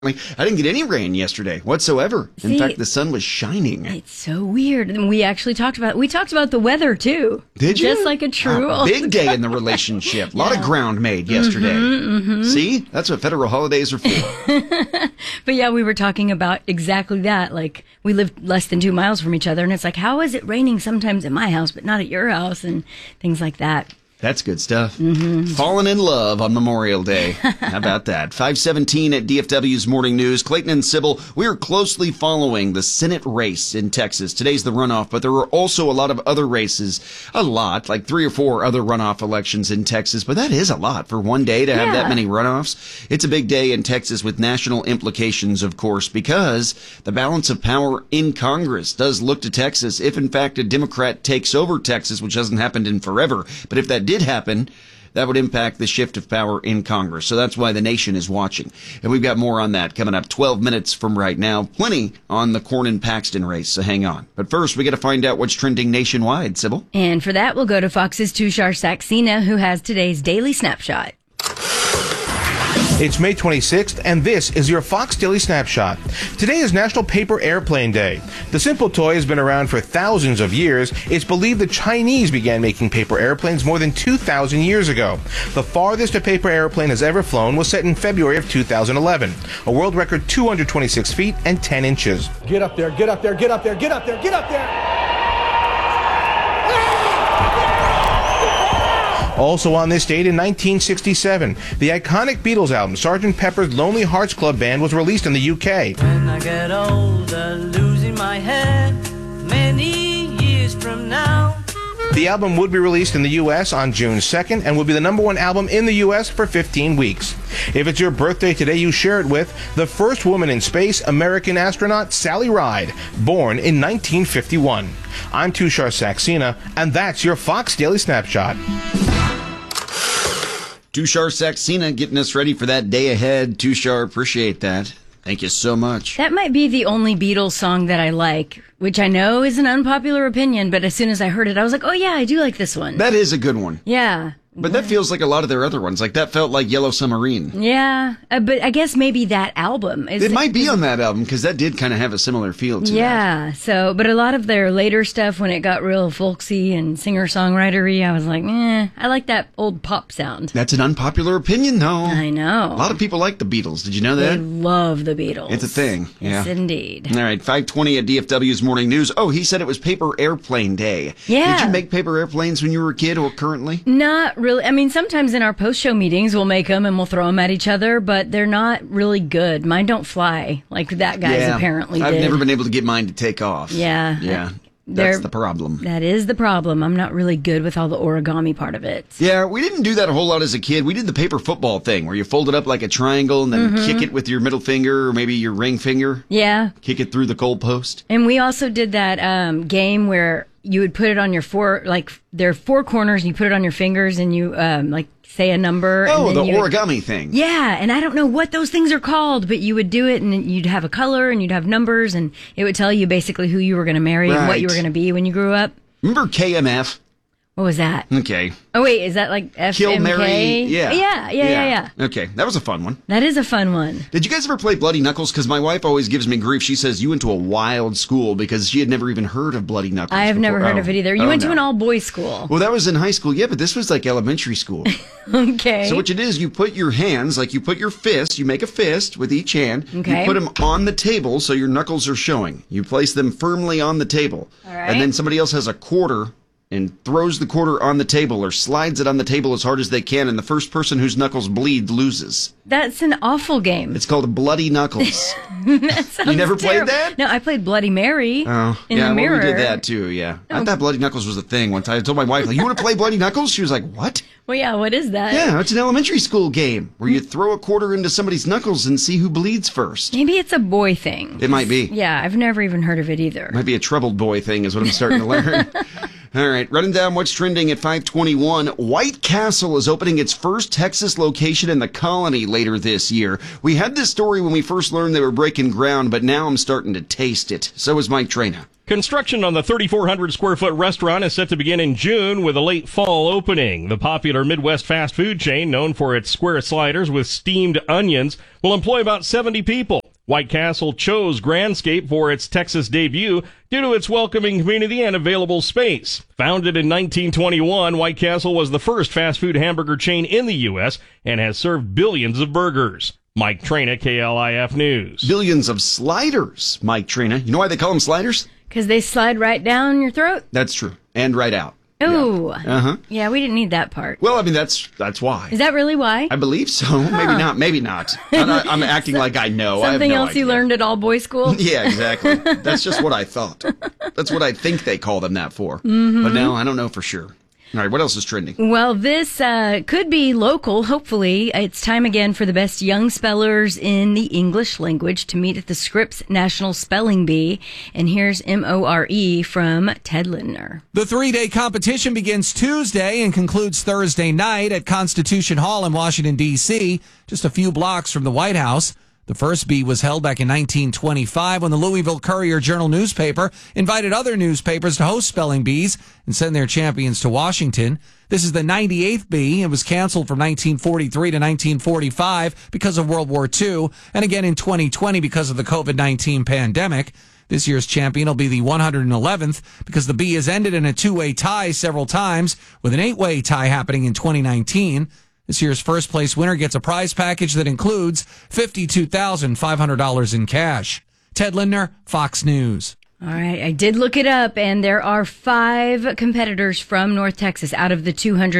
I didn't get any rain yesterday whatsoever. In fact, the sun was shining. It's so weird. And we actually talked about the weather too. Did you? Just like a true big day in the relationship. A lot of ground made yesterday. See? That's what federal holidays are for. But yeah, we were talking about exactly that. Like, we live less than 2 miles from each other, and it's like, how is it raining sometimes at my house, but not at your house, and things like that. That's good stuff. Falling in love on Memorial Day. How about that? 517 at DFW's Morning News. Clayton and Sybil, we are closely following the Senate race in Texas. Today's the runoff, but there are also a lot of other races. Like 3 or 4 other runoff elections in Texas. But that is a lot for one day to have that many runoffs. It's a big day in Texas with national implications, of course, because the balance of power in Congress does look to Texas. If, in fact, a Democrat takes over Texas, which hasn't happened in forever, but if that did happen, that would impact the shift of power in Congress. So that's why the nation is watching. And we've got more on that coming up 12 minutes from right now. Plenty on the Cornyn-Paxton race, so hang on. But first, we got to find out what's trending nationwide, Sybil. And for that, we'll go to Fox's Tushar Saxena, who has today's Daily Snapshot. It's May 26th, and this is your Fox Daily Snapshot. Today is National Paper Airplane Day. The simple toy has been around for thousands of years. It's believed the Chinese began making paper airplanes more than 2,000 years ago. The farthest a paper airplane has ever flown was set in February of 2011. A world record 226 feet and 10 inches. Get up there, get up there, get up there, get up there, get up there! Also on this date in 1967, the iconic Beatles album, Sgt. Pepper's Lonely Hearts Club Band, was released in the UK. When I get older, losing my head, many years from now. The album would be released in the U.S. on June 2nd and would be the #1 album in the U.S. for 15 weeks. If it's your birthday today, you share it with the first woman in space, American astronaut Sally Ride, born in 1951. I'm Tushar Saxena, and that's your Fox Daily Snapshot. Tushar Saxena getting us ready for that day ahead. Tushar, appreciate that. Thank you so much. That might be the only Beatles song that I like, which I know is an unpopular opinion, but as soon as I heard it, I was like, oh yeah, I do like this one. That is a good one. Yeah. But that feels like a lot of their other ones. Like, that felt like Yellow Submarine. Yeah, but I guess maybe that album. It might be on that album, because that did kind of have a similar feel to that. Yeah, but a lot of their later stuff, when it got real folksy and singer-songwritery, I was like, I like that old pop sound. That's an unpopular opinion, though. I know. A lot of people like the Beatles. Did you know that? They love the Beatles. It's a thing. Yes, yeah. indeed. All right, 5:20 at DFW's Morning News. Oh, he said it was Paper Airplane Day. Yeah. Did you make paper airplanes when you were a kid or currently? Not really. I mean, sometimes in our post-show meetings, we'll make them and we'll throw them at each other, but they're not really good. Mine don't fly like that guy's apparently did. I've never been able to get mine to take off. Yeah. Yeah. That's the problem. That is the problem. I'm not really good with all the origami part of it. Yeah, we didn't do that a whole lot as a kid. We did the paper football thing where you fold it up like a triangle and then kick it with your middle finger or maybe your ring finger. Yeah. Kick it through the goalpost. And we also did that game where you would put it on your there are 4 corners and you put it on your fingers and you say a number. Oh, and then the origami thing. Yeah, and I don't know what those things are called, but you would do it and you'd have a color and you'd have numbers and it would tell you basically who you were going to marry and what you were going to be when you grew up. Remember KMF? What was that? Okay. Oh, wait, is that like FMK? Kill, Marry, Yeah. Okay, that was a fun one. That is a fun one. Did you guys ever play Bloody Knuckles? Because my wife always gives me grief. She says you went to a wild school because she had never even heard of Bloody Knuckles I have before. never heard of it either. You went to an all-boys school. Well, that was in high school, yeah, but this was like elementary school. Okay. So what you do is you put your hands, like you put your fist, you make a fist with each hand. Okay. You put them on the table so your knuckles are showing. You place them firmly on the table. All right. And then somebody else has a quarter and throws the quarter on the table or slides it on the table as hard as they can, and the first person whose knuckles bleed loses. That's an awful game. It's called Bloody Knuckles. That sounds You never terrible. played that? No, I played Bloody Mary in the mirror. Well, we did that too, yeah. I thought Bloody Knuckles was a thing. One time I told my wife, like, you want to play Bloody Knuckles? She was like, what? Well, yeah, what is that? Yeah, it's an elementary school game where you throw a quarter into somebody's knuckles and see who bleeds first. Maybe it's a boy thing. It might be. Yeah, I've never even heard of it either. Might be a troubled boy thing is what I'm starting to learn. All right, running down what's trending at 521. White Castle is opening its first Texas location in the Colony later this year. We had this story when we first learned they were breaking ground, but now I'm starting to taste it. So is Mike Traina. Construction on the 3,400 square foot restaurant is set to begin in June with a late fall opening. The popular Midwest fast food chain, known for its square sliders with steamed onions, will employ about 70 people. White Castle chose Grandscape for its Texas debut due to its welcoming community and available space. Founded in 1921, White Castle was the first fast food hamburger chain in the U.S. and has served billions of burgers. Mike Traina, KLIF News. Billions of sliders, Mike Traina. You know why they call them sliders? Because they slide right down your throat? That's true. And right out. Ooh. Yeah. Uh-huh. Yeah, we didn't need that part. Well, I mean, that's why. Is that really why? I believe so. Maybe not. Maybe not. I'm acting like I know. I have Something no else idea. you learned at all boys school? Yeah, exactly. That's just what I thought. That's what I think they call them that for. Mm-hmm. But now I don't know for sure. All right, what else is trending? Well, this could be local, hopefully. It's time again for the best young spellers in the English language to meet at the Scripps National Spelling Bee. And here's More from Ted Lindner. The 3-day competition begins Tuesday and concludes Thursday night at Constitution Hall in Washington, D.C., just a few blocks from the White House. The first bee was held back in 1925 when the Louisville Courier-Journal newspaper invited other newspapers to host spelling bees and send their champions to Washington. This is the 98th bee. It was canceled from 1943 to 1945 because of World War II, and again in 2020 because of the COVID-19 pandemic. This year's champion will be the 111th because the bee has ended in a 2-way tie several times, with an 8-way tie happening in 2019. This year's first place winner gets a prize package that includes $52,500 in cash. Ted Lindner, Fox News. All right, I did look it up, and there are 5 competitors from North Texas out of the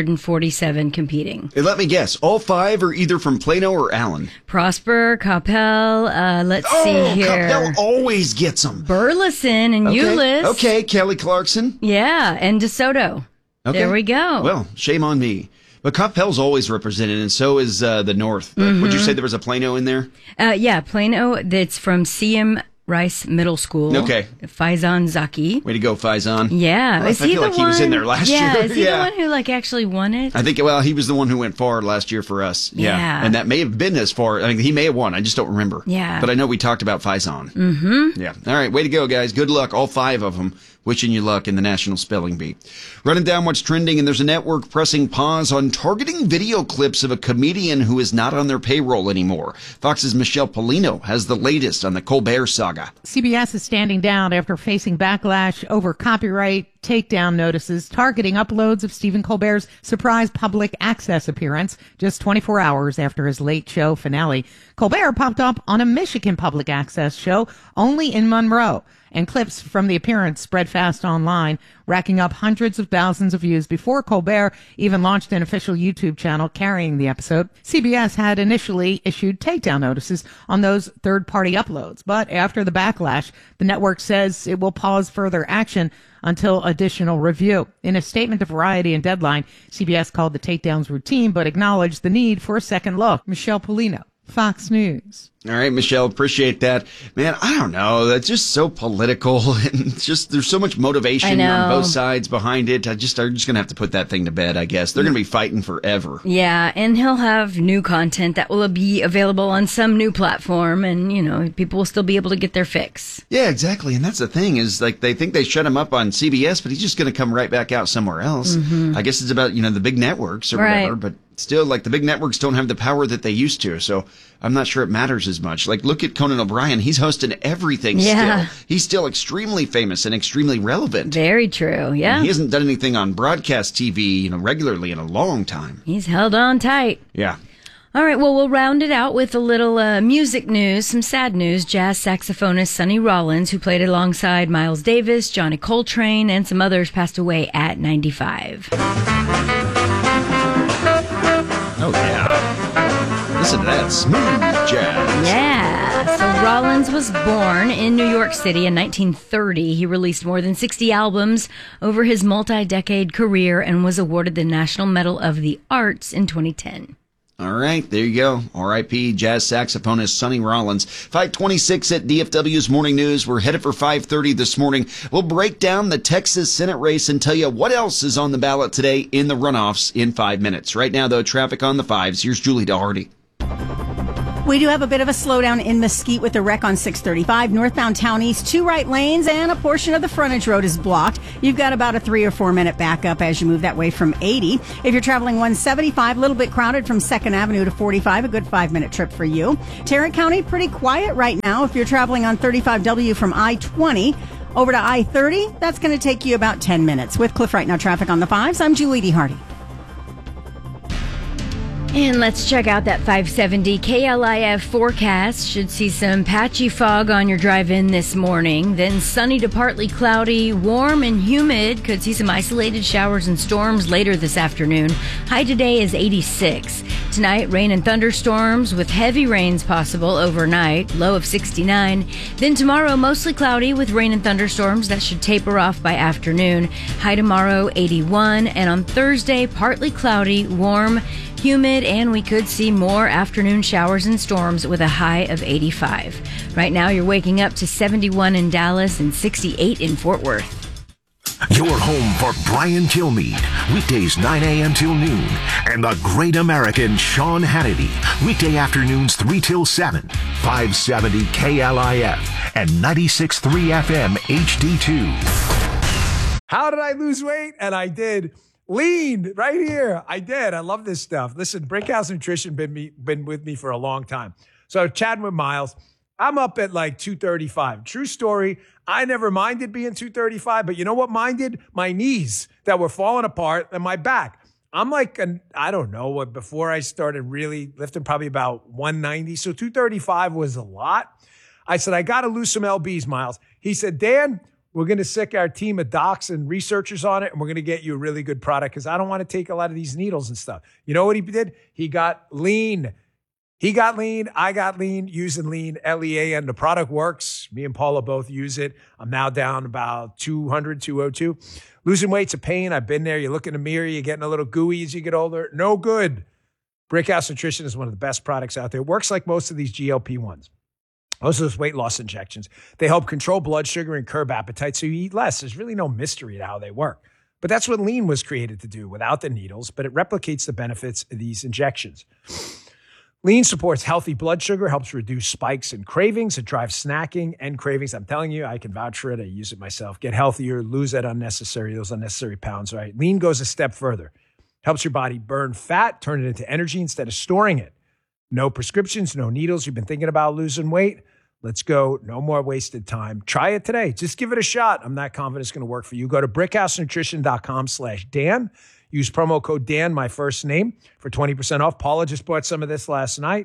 247 competing. Hey, let me guess. All 5 are either from Plano or Allen. Prosper, Coppell, let's see here. Coppell always gets them. Burleson and Euless. Okay, Kelly Clarkson. Yeah, and DeSoto. Okay. There we go. Well, shame on me. But Coppell's always represented, and so is the North. But would you say there was a Plano in there? Yeah, Plano. That's from CM Rice Middle School. Okay. Faizan Zaki. Way to go, Faizan. Yeah. Well, I feel like he was in there last year. Is he the one who actually won it? I think, well, he was the one who went far last year for us. Yeah. And that may have been as far, I mean, he may have won. I just don't remember. Yeah. But I know we talked about Faizan. Mm-hmm. Yeah. All right. Way to go, guys. Good luck. All 5 of them. Wishing you luck in the National Spelling Bee. Running down what's trending, and there's a network pressing pause on targeting video clips of a comedian who is not on their payroll anymore. Fox's Michelle Polino has the latest on the Colbert saga. CBS is standing down after facing backlash over copyright takedown notices targeting uploads of Stephen Colbert's surprise public access appearance just 24 hours after his late show finale. Colbert popped up on a Michigan public access show only in Monroe, and clips from the appearance spread fast online, racking up hundreds of thousands of views before Colbert even launched an official YouTube channel carrying the episode. CBS had initially issued takedown notices on those third-party uploads, but after the backlash, the network says it will pause further action until additional review. In a statement to Variety and Deadline, CBS called the takedowns routine, but acknowledged the need for a second look. Michelle Polino, Fox News. All right, Michelle, appreciate that. Man, I don't know. That's just so political, and just there's so much motivation on both sides behind it. I'm just going to have to put that thing to bed, I guess. They're going to be fighting forever. Yeah, and he'll have new content that will be available on some new platform, and, people will still be able to get their fix. Yeah, exactly. And that's the thing is, they think they shut him up on CBS, but he's just going to come right back out somewhere else. Mm-hmm. I guess it's about, the big networks or whatever, but still, the big networks don't have the power that they used to, so I'm not sure it matters as much. Look at Conan O'Brien. He's hosting everything still. He's still extremely famous and extremely relevant. Very true, yeah. And he hasn't done anything on broadcast TV, regularly in a long time. He's held on tight. Yeah. All right, well, we'll round it out with a little music news, some sad news. Jazz saxophonist Sonny Rollins, who played alongside Miles Davis, Johnny Coltrane, and some others, passed away at 95. Oh, yeah. Listen to that smooth jazz. Yeah. So Rollins was born in New York City in 1930. He released more than 60 albums over his multi-decade career and was awarded the National Medal of the Arts in 2010. All right, there you go. R.I.P. jazz saxophonist Sonny Rollins. 5:26 at DFW's Morning News. We're headed for 5:30 this morning. We'll break down the Texas Senate race and tell you what else is on the ballot today in the runoffs in 5 minutes. Right now, though, traffic on the 5s. Here's Julie Daugherty. We do have a bit of a slowdown in Mesquite with a wreck on 635 northbound Town East, 2 right lanes, and a portion of the frontage road is blocked. You've got about a 3 or 4 minute backup as you move that way from 80. If you're traveling 175, a little bit crowded from 2nd Avenue to 45, a good 5-minute trip for you. Tarrant County, pretty quiet right now. If you're traveling on 35W from I-20 over to I-30, that's going to take you about 10 minutes. With Cliff Right Now traffic on the 5s, I'm Julie D. Hardy. And let's check out that 570 KLIF forecast. Should see some patchy fog on your drive-in this morning. Then sunny to partly cloudy, warm and humid. Could see some isolated showers and storms later this afternoon. High today is 86. Tonight, rain and thunderstorms with heavy rains possible overnight. Low of 69. Then tomorrow, mostly cloudy with rain and thunderstorms. That should taper off by afternoon. High tomorrow, 81. And on Thursday, partly cloudy, warm, humid, and we could see more afternoon showers and storms with a high of 85. Right now, you're waking up to 71 in Dallas and 68 in Fort Worth. Your home for Brian Kilmeade, weekdays 9 a.m. till noon, and the great American Sean Hannity, weekday afternoons 3 till 7, 570 KLIF and 96.3 FM HD2. How did I lose weight? And I did. Lean right here. I did. I love this stuff. Listen, Brickhouse Nutrition been with me for a long time. So chatting with Miles, I'm up at like 235. True story. I never minded being 235, but you know what minded? My knees that were falling apart and my back. I'm like, I don't know what, before I started really lifting, probably about 190. So 235 was a lot. I said, I got to lose some LBs, Miles. He said, Dan, we're going to sick our team of docs and researchers on it, and we're going to get you a really good product because I don't want to take a lot of these needles and stuff. You know what he did? He got lean. He got lean. I got lean using lean, Lean. The product works. Me and Paula both use it. I'm now down about 200, 202. Losing weight's a pain. I've been there. You look in the mirror, you're getting a little gooey as you get older. No good. Brickhouse Nutrition is one of the best products out there. It works like most of these GLP-1s. Most of those weight loss injections. They help control blood sugar and curb appetite so you eat less. There's really no mystery to how they work. But that's what lean was created to do without the needles, but it replicates the benefits of these injections. Lean supports healthy blood sugar, helps reduce spikes and cravings. It drives snacking and cravings. I'm telling you, I can vouch for it. I use it myself. Get healthier, lose those unnecessary pounds, right? Lean goes a step further. Helps your body burn fat, turn it into energy instead of storing it. No prescriptions, no needles. You've been thinking about losing weight? Let's go. No more wasted time. Try it today. Just give it a shot. I'm not confident it's going to work for you. Go to brickhousenutrition.com/Dan. Use promo code Dan, my first name, for 20% off. Paula just bought some of this last night.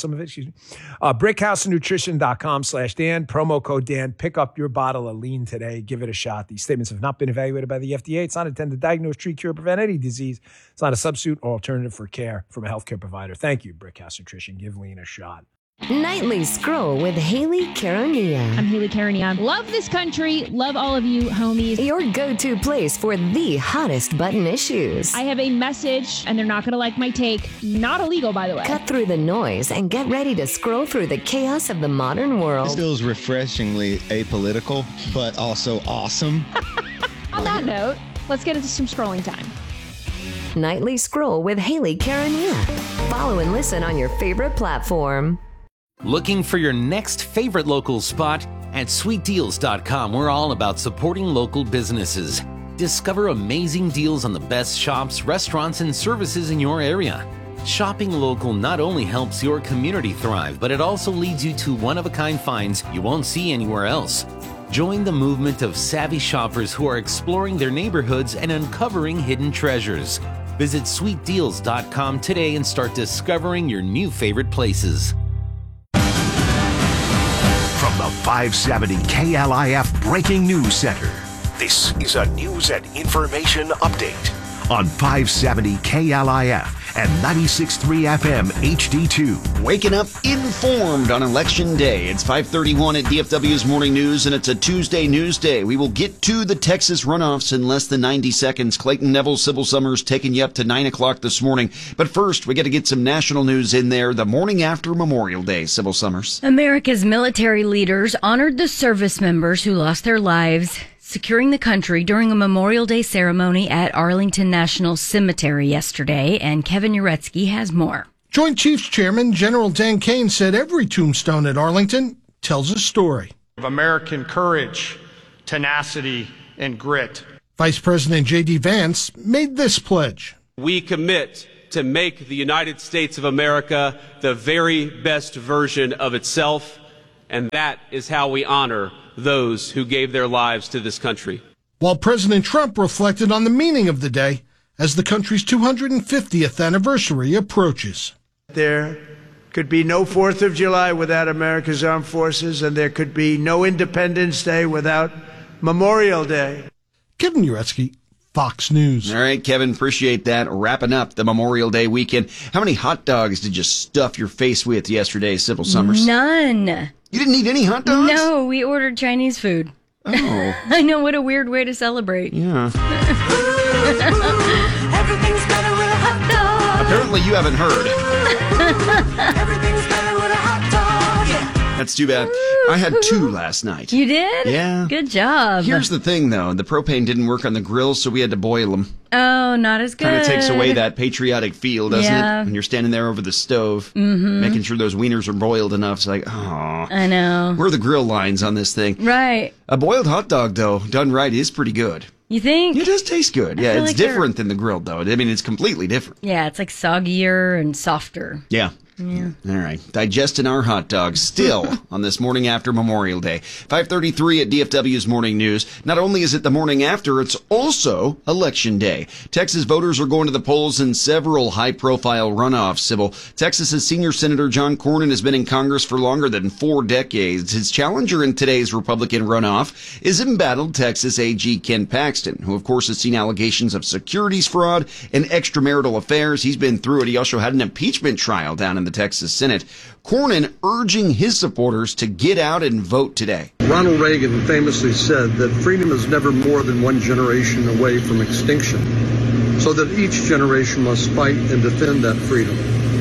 Brickhousenutrition.com/Dan. Promo code Dan. Pick up your bottle of lean today. Give it a shot. These statements have not been evaluated by the FDA. It's not intended to diagnose, treat, cure, or prevent any disease. It's not a substitute or alternative for care from a healthcare provider. Thank you, Brickhouse Nutrition. Give lean a shot. Nightly Scroll with Haley Caronia. I'm Haley Caronia. Love this country. Love all of you homies. Your go-to place for the hottest button issues. I have a message, and they're not going to like my take. Not illegal, by the way. Cut through the noise and get ready to scroll through the chaos of the modern world. This feels refreshingly apolitical, but also awesome. On that note, let's get into some scrolling time. Nightly Scroll with Haley Caronia. Follow and listen on your favorite platform. Looking for your next favorite local spot? At sweetdeals.com, we're all about supporting local businesses. Discover amazing deals on the best shops, restaurants, and services in your area. Shopping local not only helps your community thrive, but it also leads you to one-of-a-kind finds you won't see anywhere else. Join the movement of savvy shoppers who are exploring their neighborhoods and uncovering hidden treasures. Visit sweetdeals.com today and start discovering your new favorite places. From the 570 KLIF Breaking News Center, this is a news and information update on 570 KLIF and 96.3 FM HD2. Waking up informed on Election Day. It's 5:31 at DFW's Morning News, and it's a Tuesday news day. We will get to the Texas runoffs in less than 90 seconds. Clayton Neville, Sybil Summers taking you up to 9 o'clock this morning. But first, we got to get some national news in there the morning after Memorial Day. Sybil Summers. America's military leaders honored the service members who lost their lives securing the country during a Memorial Day ceremony at Arlington National Cemetery yesterday, and Kevin Uretsky has more. Joint Chiefs Chairman General Dan Kane said every tombstone at Arlington tells a story of American courage, tenacity, and grit. Vice President J.D. Vance made this pledge. We commit to make the United States of America the very best version of itself, and that is how we honor those who gave their lives to this country. While President Trump reflected on the meaning of the day as the country's 250th anniversary approaches. There could be no 4th of July without America's armed forces, and there could be no Independence Day without Memorial Day. Kevin Uretsky, Fox News. All right, Kevin, appreciate that. Wrapping up the Memorial Day weekend. How many hot dogs did you stuff your face with yesterday, Sybil Summers? None. You didn't eat any hot dogs? No, we ordered Chinese food. Oh. I know, what a weird way to celebrate. Yeah. Everything's better with a hot dog. Apparently you haven't heard. Everything's better with a hot dog. Yeah. That's too bad. I had 2 last night. You did? Yeah. Good job. Here's the thing, though. The propane didn't work on the grill, so we had to boil them. Oh, not as good. Kind of takes away that patriotic feel, doesn't it? When you're standing there over the stove, making sure those wieners are boiled enough. It's like, oh. I know. Where are the grill lines on this thing? Right. A boiled hot dog, though, done right, is pretty good. You think? It does taste good. Yeah, feel it's like different than the grilled, though. I mean, it's completely different. Yeah, it's like soggier and softer. Yeah. Yeah. All right. Digesting our hot dogs still on this morning after Memorial Day. 5:33 at DFW's Morning News. Not only is it the morning after, it's also Election Day. Texas voters are going to the polls in several high-profile runoffs. Sybil, Texas's senior Senator John Cornyn has been in Congress for longer than 4 decades. His challenger in today's Republican runoff is embattled Texas AG Ken Paxton, who, of course, has seen allegations of securities fraud and extramarital affairs. He's been through it. He also had an impeachment trial down in the Texas Senate. Cornyn urging his supporters to get out and vote today. Ronald Reagan famously said that freedom is never more than one generation away from extinction, so that each generation must fight and defend that freedom.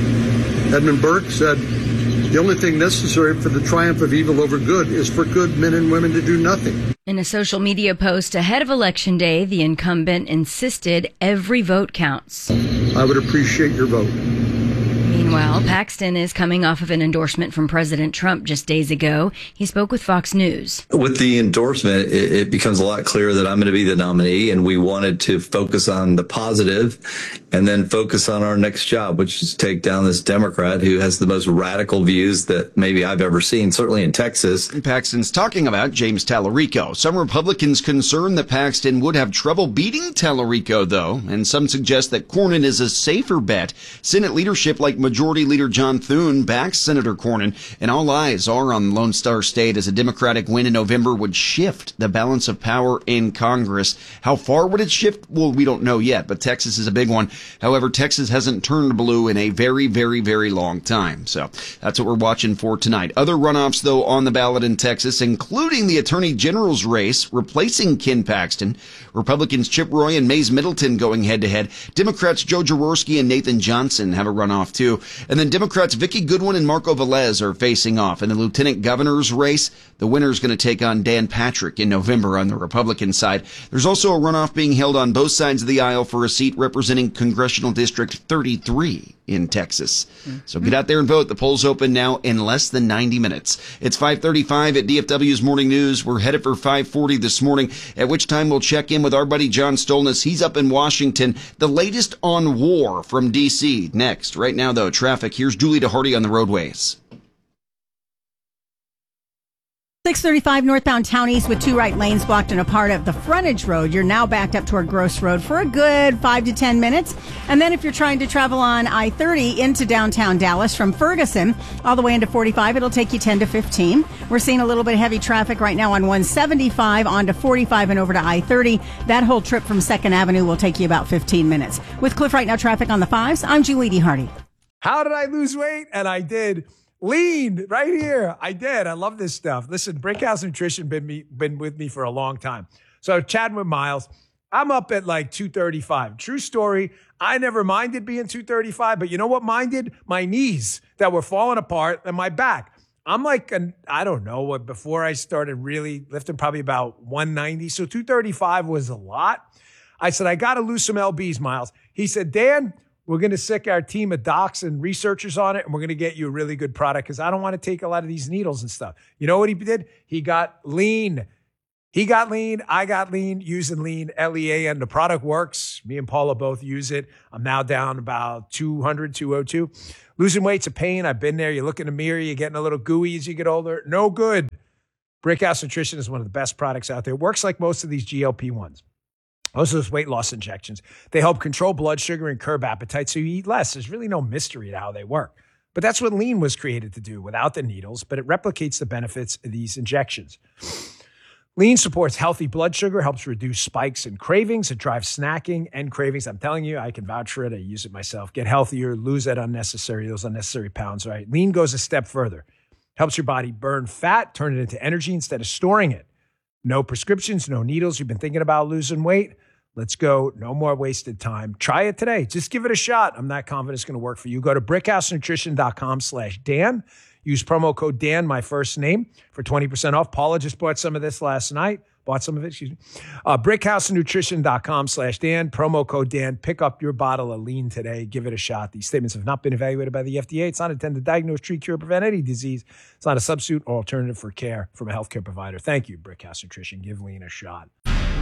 Edmund Burke said, the only thing necessary for the triumph of evil over good is for good men and women to do nothing. In a social media post ahead of Election Day, the incumbent insisted every vote counts. I would appreciate your vote. Meanwhile, Paxton is coming off of an endorsement from President Trump just days ago. He spoke with Fox News. With the endorsement, it becomes a lot clearer that I'm going to be the nominee, and we wanted to focus on the positive and then focus on our next job, which is take down this Democrat who has the most radical views that maybe I've ever seen, certainly in Texas. Paxton's talking about James Tallarico. Some Republicans concerned that Paxton would have trouble beating Tallarico, though, and some suggest that Cornyn is a safer bet. Senate leadership like Majority Leader John Thune backs Senator Cornyn, and all eyes are on Lone Star State as a Democratic win in November would shift the balance of power in Congress. How far would it shift? Well, we don't know yet, but Texas is a big one. However, Texas hasn't turned blue in a very, very, very long time. So that's what we're watching for tonight. Other runoffs, though, on the ballot in Texas, including the Attorney General's race, replacing Ken Paxton. Republicans Chip Roy and Mays Middleton going head-to-head. Democrats Joe Jaworski and Nathan Johnson have a runoff, too. And then Democrats Vicky Goodwin and Marco Velez are facing off. In the lieutenant governor's race, the winner's going to take on Dan Patrick in November on the Republican side. There's also a runoff being held on both sides of the aisle for a seat representing Congressional District 33 in Texas. So get out there and vote. The polls open now in less than 90 minutes. It's 5:35 at DFW's Morning News. We're headed for 5:40 this morning, at which time we'll check in with our buddy John Stolness. He's up in Washington. The latest on war from D.C. next. Right now, though, traffic. Here's Julie DeHardy on the roadways. 635 northbound Town East with two right lanes blocked and a part of the frontage road. You're now backed up toward Gross Road for a good 5 to 10 minutes. And then if you're trying to travel on I-30 into downtown Dallas from Ferguson all the way into 45, it'll take you 10 to 15. We're seeing a little bit of heavy traffic right now on 175 onto 45 and over to I-30. That whole trip from 2nd Avenue will take you about 15 minutes. With Cliff Right Now traffic on the 5s, I'm Julie D. Hardy. How did I lose weight? And I did. Lean right here. I did. I love this stuff. Listen, Brickhouse Nutrition been with me for a long time. So chatting with Miles, I'm up at like 235. True story. I never minded being 235, but you know what minded? My knees that were falling apart and my back. I'm like, I don't know, before I started really lifting, probably about 190. So 235 was a lot. I said, I got to lose some lbs, Miles. He said, Dan, we're going to sick our team of docs and researchers on it, and we're going to get you a really good product because I don't want to take a lot of these needles and stuff. You know what he did? He got lean. He got lean. I got lean using lean, L-E-A-N. The product works. Me and Paula both use it. I'm now down about 200, 202. Losing weight's a pain. I've been there. You look in the mirror. You're getting a little gooey as you get older. No good. Brickhouse Nutrition is one of the best products out there. It works like most of these GLP-1s. Most of those weight loss injections, they help control blood sugar and curb appetite so you eat less. There's really no mystery to how they work. But that's what lean was created to do without the needles, but it replicates the benefits of these injections. Lean supports healthy blood sugar, helps reduce spikes and cravings. It drives snacking and cravings. I'm telling you, I can vouch for it. I use it myself. Get healthier, lose those unnecessary pounds, right? Lean goes a step further. Helps your body burn fat, turn it into energy instead of storing it. No prescriptions, no needles. You've been thinking about losing weight? Let's go. No more wasted time. Try it today. Just give it a shot. I'm not confident it's going to work for you. Go to brickhousenutrition.com/Dan. Use promo code Dan, my first name, for 20% off. Paula just bought some of this last night. Brickhousenutrition.com/Dan. Promo code Dan. Pick up your bottle of lean today. Give it a shot. These statements have not been evaluated by the FDA. It's not intended to diagnose, treat, cure, or prevent any disease. It's not a substitute or alternative for care from a healthcare provider. Thank you, Brickhouse Nutrition. Give lean a shot.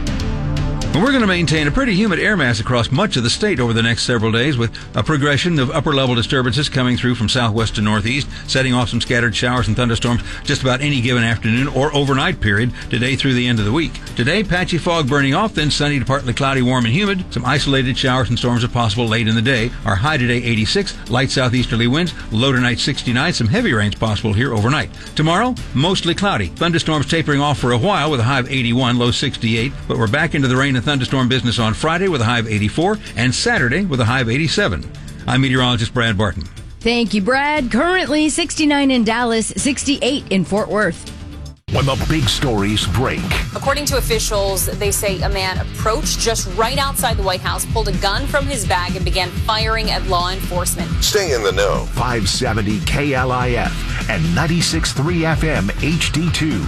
We're going to maintain a pretty humid air mass across much of the state over the next several days with a progression of upper-level disturbances coming through from southwest to northeast, setting off some scattered showers and thunderstorms just about any given afternoon or overnight period today through the end of the week. Today, patchy fog burning off, then sunny to partly cloudy, warm and humid. Some isolated showers and storms are possible late in the day. Our high today, 86, light southeasterly winds, low tonight, 69, some heavy rains possible here overnight. Tomorrow, mostly cloudy. Thunderstorms tapering off for a while with a high of 81, low 68, but we're back into the rain and thunderstorm business on Friday with a high of 84 and Saturday with a high of 87. I'm meteorologist Brad Barton. Thank you, Brad. Currently 69 in Dallas, 68 in Fort Worth. When the big stories break. According to officials, they say a man approached just right outside the White House, pulled a gun from his bag, and began firing at law enforcement. Stay in the know. 570 KLIF and 96.3 FM HD2.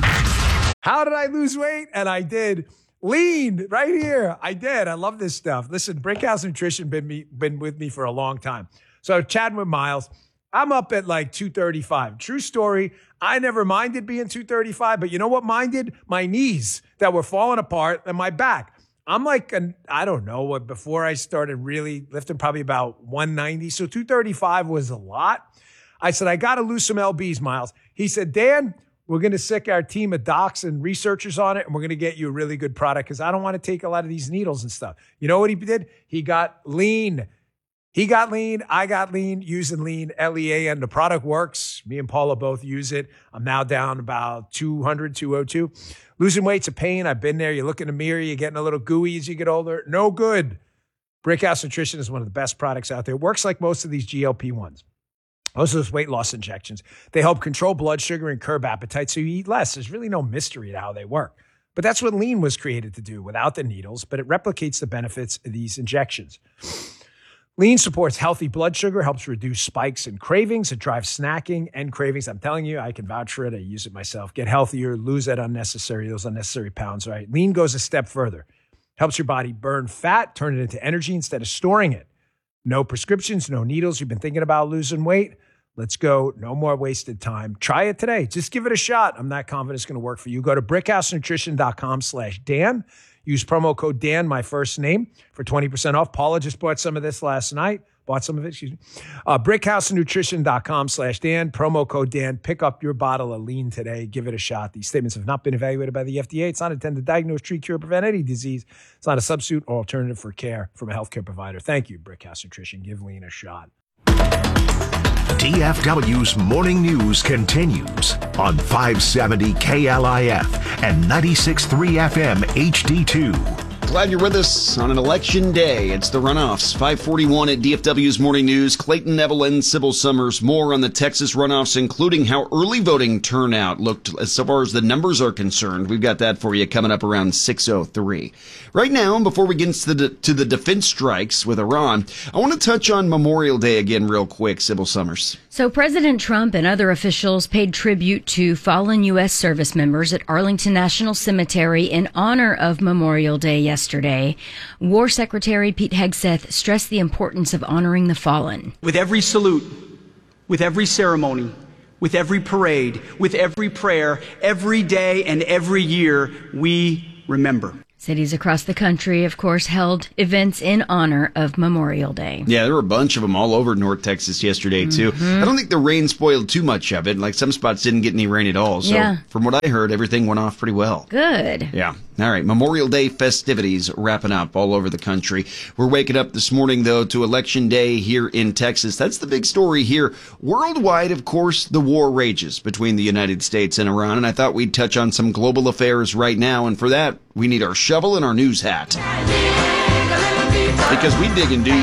How did I lose weight? And I did. Lean right here. I did. I love this stuff. Listen, Brickhouse Nutrition been with me for a long time. So chatting with Miles, I'm up at like 235. True story. I never minded being 235, but you know what minded? My knees that were falling apart and my back. I'm like, I don't know, before I started really lifting, probably about 190. So 235 was a lot. I said, I got to lose some lbs, Miles. He said, Dan, we're going to sick our team of docs and researchers on it, and we're going to get you a really good product because I don't want to take a lot of these needles and stuff. You know what he did? He got lean. He got lean. I got lean using lean, L-E-A-N. The product works. Me and Paula both use it. I'm now down about 200, 202. Losing weight's a pain. I've been there. You look in the mirror. You're getting a little gooey as you get older. No good. Brickhouse Nutrition is one of the best products out there. It works like most of these GLP-1s. Most of those weight loss injections, they help control blood sugar and curb appetite so you eat less. There's really no mystery to how they work. But that's what lean was created to do without the needles, but it replicates the benefits of these injections. Lean supports healthy blood sugar, helps reduce spikes and cravings. It drives snacking and cravings. I'm telling you, I can vouch for it. I use it myself. Get healthier, lose those unnecessary pounds, right? Lean goes a step further. Helps your body burn fat, turn it into energy instead of storing it. No prescriptions, no needles. You've been thinking about losing weight? Let's go. No more wasted time. Try it today. Just give it a shot. I'm not confident it's going to work for you. Go to brickhousenutrition.com/Dan. Use promo code Dan, my first name, for 20% off. Paula just bought some of this last night. bought some of it, excuse me. BrickhouseNutrition.com/Dan, promo code Dan. Pick up your bottle of lean today. Give it a shot. These statements have not been evaluated by the FDA. It's not intended to diagnose, treat, cure, prevent any disease. It's not a substitute or alternative for care from a healthcare provider. Thank you, Brickhouse Nutrition. Give lean a shot. DFW's Morning News continues on 570 KLIF and 96.3 FM HD2. Glad you're with us on an election day. It's the runoffs. 541 at DFW's Morning News. Clayton Evelyn, Sybil Summers. More on the Texas runoffs, including how early voting turnout looked as far as the numbers are concerned. We've got that for you coming up around 6:03. Right now, before we get to the defense strikes with Iran, I want to touch on Memorial Day again real quick, Sybil Summers. So President Trump and other officials paid tribute to fallen U.S. service members at Arlington National Cemetery in honor of Memorial Day yesterday. War Secretary Pete Hegseth stressed the importance of honoring the fallen. With every salute, with every ceremony, with every parade, with every prayer, every day and every year, we remember. Cities across the country, of course, held events in honor of Memorial Day. Yeah, there were a bunch of them all over North Texas yesterday, too. I don't think the rain spoiled too much of it. Like, some spots didn't get any rain at all. So, from what I heard, everything went off pretty well. Good. Yeah. All right. Memorial Day festivities wrapping up all over the country. We're waking up this morning, though, to Election Day here in Texas. That's the big story here. Worldwide, of course, the war rages between the United States and Iran. And I thought we'd touch on some global affairs right now. And for that, we need our shovel and our news hat. Because we digging deep.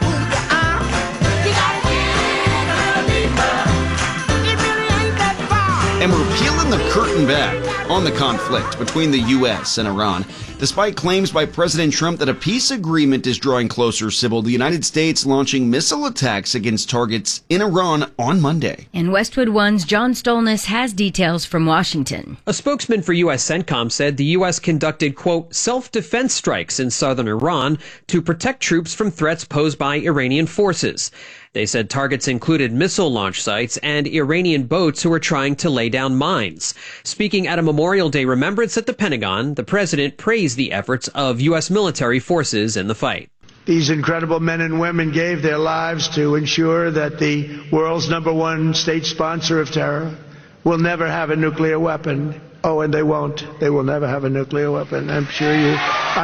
And we're peeling the curtain back on the conflict between the U.S. and Iran. Despite claims by President Trump that a peace agreement is drawing closer, Sybil, the United States launching missile attacks against targets in Iran on Monday. And Westwood One's John Stolnis has details from Washington. A spokesman for U.S. CENTCOM said the U.S. conducted, quote, self-defense strikes in southern Iran to protect troops from threats posed by Iranian forces. They said targets included missile launch sites and Iranian boats who were trying to lay down mines. Speaking at a Memorial Day remembrance at the Pentagon, the president praised the efforts of U.S. military forces in the fight. These incredible men and women gave their lives to ensure that the world's #1 state sponsor of terror will never have a nuclear weapon. Oh, and they won't. They will never have a nuclear weapon. I'm sure you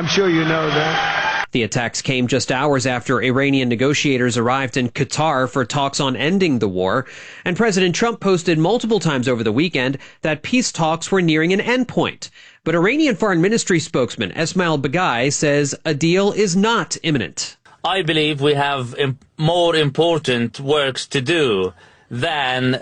know that. The attacks came just hours after Iranian negotiators arrived in Qatar for talks on ending the war, and President Trump posted multiple times over the weekend that peace talks were nearing an endpoint. But Iranian Foreign Ministry spokesman Esmail Baghai says a deal is not imminent. I believe we have more important works to do than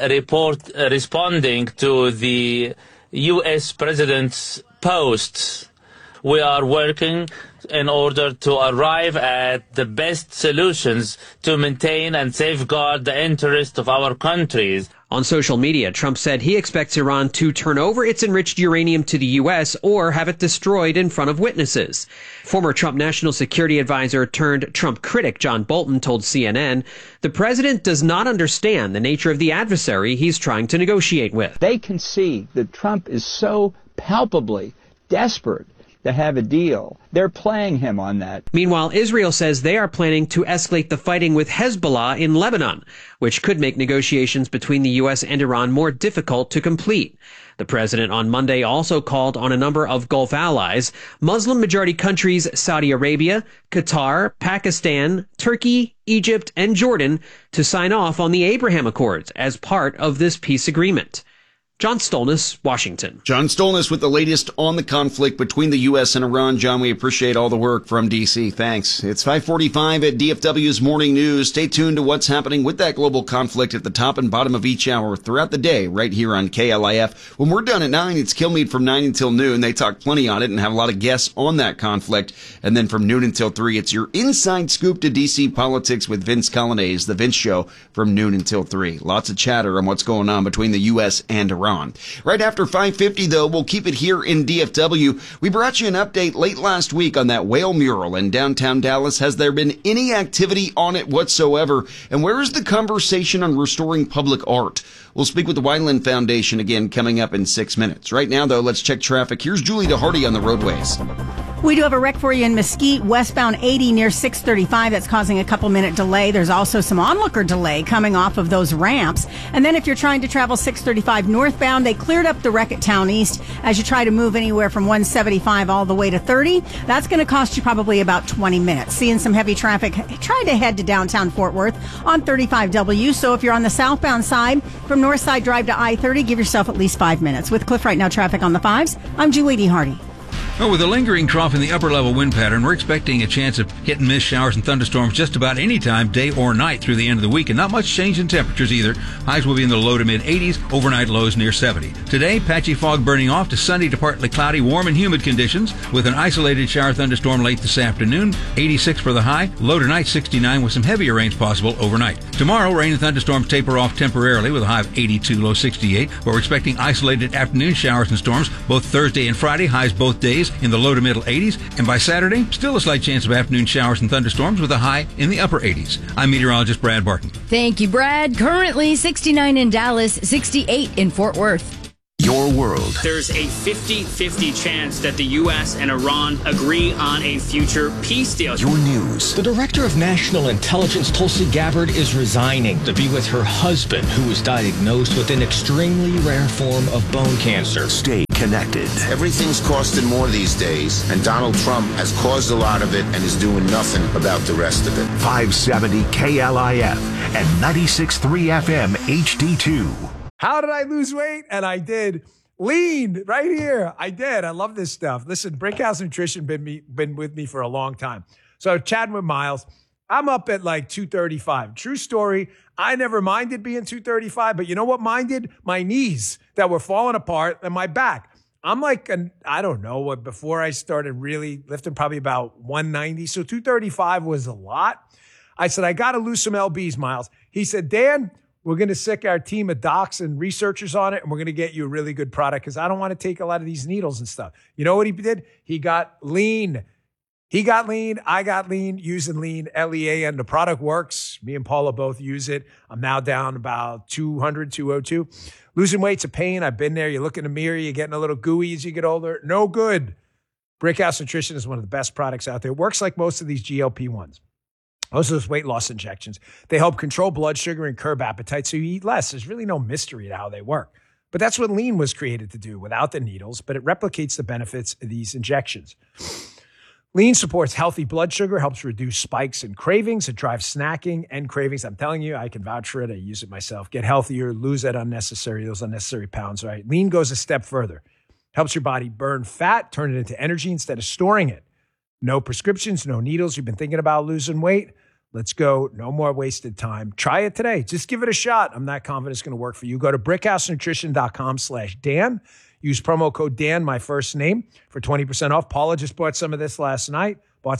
responding to the U.S. President's posts. We are working in order to arrive at the best solutions to maintain and safeguard the interests of our countries. On social media, Trump said he expects Iran to turn over its enriched uranium to the U.S. or have it destroyed in front of witnesses. Former Trump National Security Advisor turned Trump critic John Bolton told CNN, the president does not understand the nature of the adversary he's trying to negotiate with. They can see that Trump is so palpably desperate to have a deal. They're playing him on that. Meanwhile, Israel says they are planning to escalate the fighting with Hezbollah in Lebanon, which could make negotiations between the U.S. and Iran more difficult to complete. The president on Monday also called on a number of Gulf allies, Muslim-majority countries Saudi Arabia, Qatar, Pakistan, Turkey, Egypt, and Jordan to sign off on the Abraham Accords as part of this peace agreement. John Stolnis, Washington. John Stolnis with the latest on the conflict between the U.S. and Iran. John, we appreciate all the work from D.C. Thanks. It's 5:45 at DFW's Morning News. Stay tuned to what's happening with that global conflict at the top and bottom of each hour throughout the day right here on KLIF. When we're done at 9, it's Kilmeade from 9 until noon. They talk plenty on it and have a lot of guests on that conflict. And then from noon until 3, it's your inside scoop to D.C. politics with Vince Colonnese, The Vince Show, from noon until 3. Lots of chatter on what's going on between the U.S. and Iran. Right after 5:50, though, we'll keep it here in DFW. We brought you an update late last week on that whale mural in downtown Dallas. Has there been any activity on it whatsoever? And where is the conversation on restoring public art? We'll speak with the Wineland Foundation again coming up in 6 minutes. Right now, though, let's check traffic. Here's Julie DeHardy on the roadways. We do have a wreck for you in Mesquite, westbound 80 near 635. That's causing a couple-minute delay. There's also some onlooker delay coming off of those ramps. And then if you're trying to travel 635 northbound, they cleared up the wreck at Town East as you try to move anywhere from 175 all the way to 30. That's going to cost you probably about 20 minutes. Seeing some heavy traffic. Try to head to downtown Fort Worth on 35W. So if you're on the southbound side, from Northside Drive to I-30, give yourself at least 5 minutes. With Cliff Right Now traffic on the 5s, I'm Julie D. Hardy. Well, with a lingering trough in the upper level wind pattern, we're expecting a chance of hit and miss showers and thunderstorms just about any time, day or night, through the end of the week, and not much change in temperatures either. Highs will be in the low to mid 80s, overnight lows near 70. Today, patchy fog burning off to sunny to partly cloudy, warm and humid conditions, with an isolated shower thunderstorm late this afternoon. 86 for the high, low tonight 69 with some heavier rains possible overnight. Tomorrow, rain and thunderstorms taper off temporarily with a high of 82, low 68, but we're expecting isolated afternoon showers and storms both Thursday and Friday, highs both days in the low to middle 80s, and by Saturday, still a slight chance of afternoon showers and thunderstorms with a high in the upper 80s. I'm meteorologist Brad Barton. Thank you, Brad. Currently 69 in Dallas, 68 in Fort Worth. Your world. There's a 50-50 chance that the U.S. and Iran agree on a future peace deal. Your news. The director of national intelligence, Tulsi Gabbard, is resigning to be with her husband, who was diagnosed with an extremely rare form of bone cancer. Stay connected. Everything's costing more these days, and Donald Trump has caused a lot of it and is doing nothing about the rest of it. 570 KLIF and 96.3 FM HD2. How did I lose weight? And I did. Lean right here. I did. I love this stuff. Listen, Brickhouse Nutrition been with me for a long time. So chatting with Miles, I'm up at like 235. True story. I never minded being 235, but you know what minded? My knees that were falling apart and my back. I'm like, I don't know, before I started really lifting, probably about 190. So 235 was a lot. I said, I got to lose some LBs, Miles. He said, Dan, we're going to sick our team of docs and researchers on it, and we're going to get you a really good product because I don't want to take a lot of these needles and stuff. You know what he did? He got lean. He got lean. I got lean using lean, LEA, and the product works. Me and Paula both use it. I'm now down about 200, 202. Losing weight's a pain. I've been there. You look in the mirror, you're getting a little gooey as you get older. No good. Brickhouse Nutrition is one of the best products out there. It works like most of these GLP-1s. Most of those weight loss injections, they help control blood sugar and curb appetite so you eat less. There's really no mystery to how they work. But that's what lean was created to do without the needles, but it replicates the benefits of these injections. Lean supports healthy blood sugar, helps reduce spikes and cravings. It drives snacking and cravings. I'm telling you, I can vouch for it. I use it myself. Get healthier, lose those unnecessary pounds, right? Lean goes a step further. Helps your body burn fat, turn it into energy instead of storing it. No prescriptions, no needles. You've been thinking about losing weight? Let's go. No more wasted time. Try it today. Just give it a shot. I'm not confident it's going to work for you. Go to brickhousenutrition.com/Dan. Use promo code Dan, my first name, for 20% off. Paula just bought some of this last night.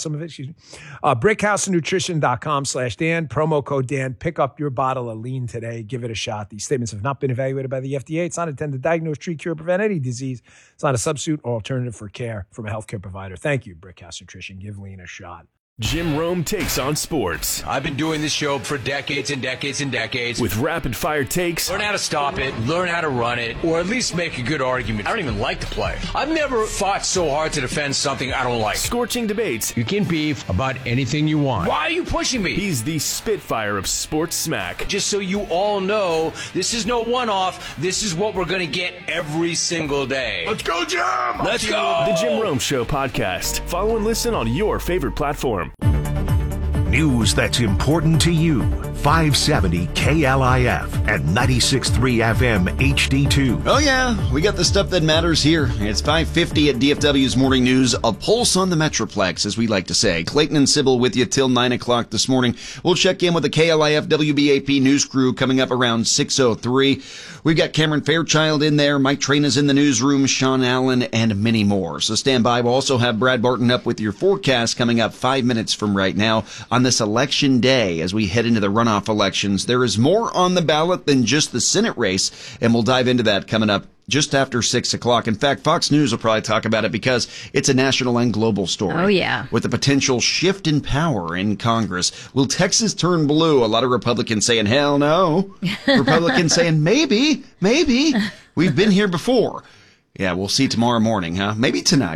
Brickhousenutrition.com/Dan. Promo code Dan. Pick up your bottle of lean today. Give it a shot. These statements have not been evaluated by the FDA. It's not intended to diagnose, treat, cure, prevent any disease. It's not a substitute or alternative for care from a healthcare provider. Thank you, Brickhouse Nutrition. Give lean a shot. Jim Rome takes on sports. I've been doing this show for decades and decades and decades. With rapid fire takes. Learn how to stop it, learn how to run it, or at least make a good argument. I don't even like to play. I've never fought so hard to defend something I don't like. Scorching debates. You can beef about anything you want. Why are you pushing me? He's the Spitfire of sports smack. Just so you all know, this is no one-off. This is what we're going to get every single day. Let's go, Jim! Let's go! The Jim Rome Show podcast. Follow and listen on your favorite platform. News that's important to you. 570 KLIF and 96.3 FM HD2. Oh yeah, we got the stuff that matters here. It's 5:50 at DFW's Morning News, a pulse on the Metroplex, as we like to say. Clayton and Sybil with you till 9 o'clock this morning. We'll check in with the KLIF WBAP news crew coming up around 6:03. We've got Cameron Fairchild in there, Mike Traina's in the newsroom, Sean Allen, and many more. So stand by. We'll also have Brad Barton up with your forecast coming up 5 minutes from right now on this election day as we head into the runoff elections. There is more on the ballot than just the Senate race, and we'll dive into that coming up just after 6 o'clock. In fact, Fox News will probably talk about it because it's a national and global story. Oh, yeah. With the potential shift in power in Congress. Will Texas turn blue? A lot of Republicans saying, hell no. Republicans saying, maybe. We've been here before. Yeah, we'll see tomorrow morning, huh? Maybe tonight.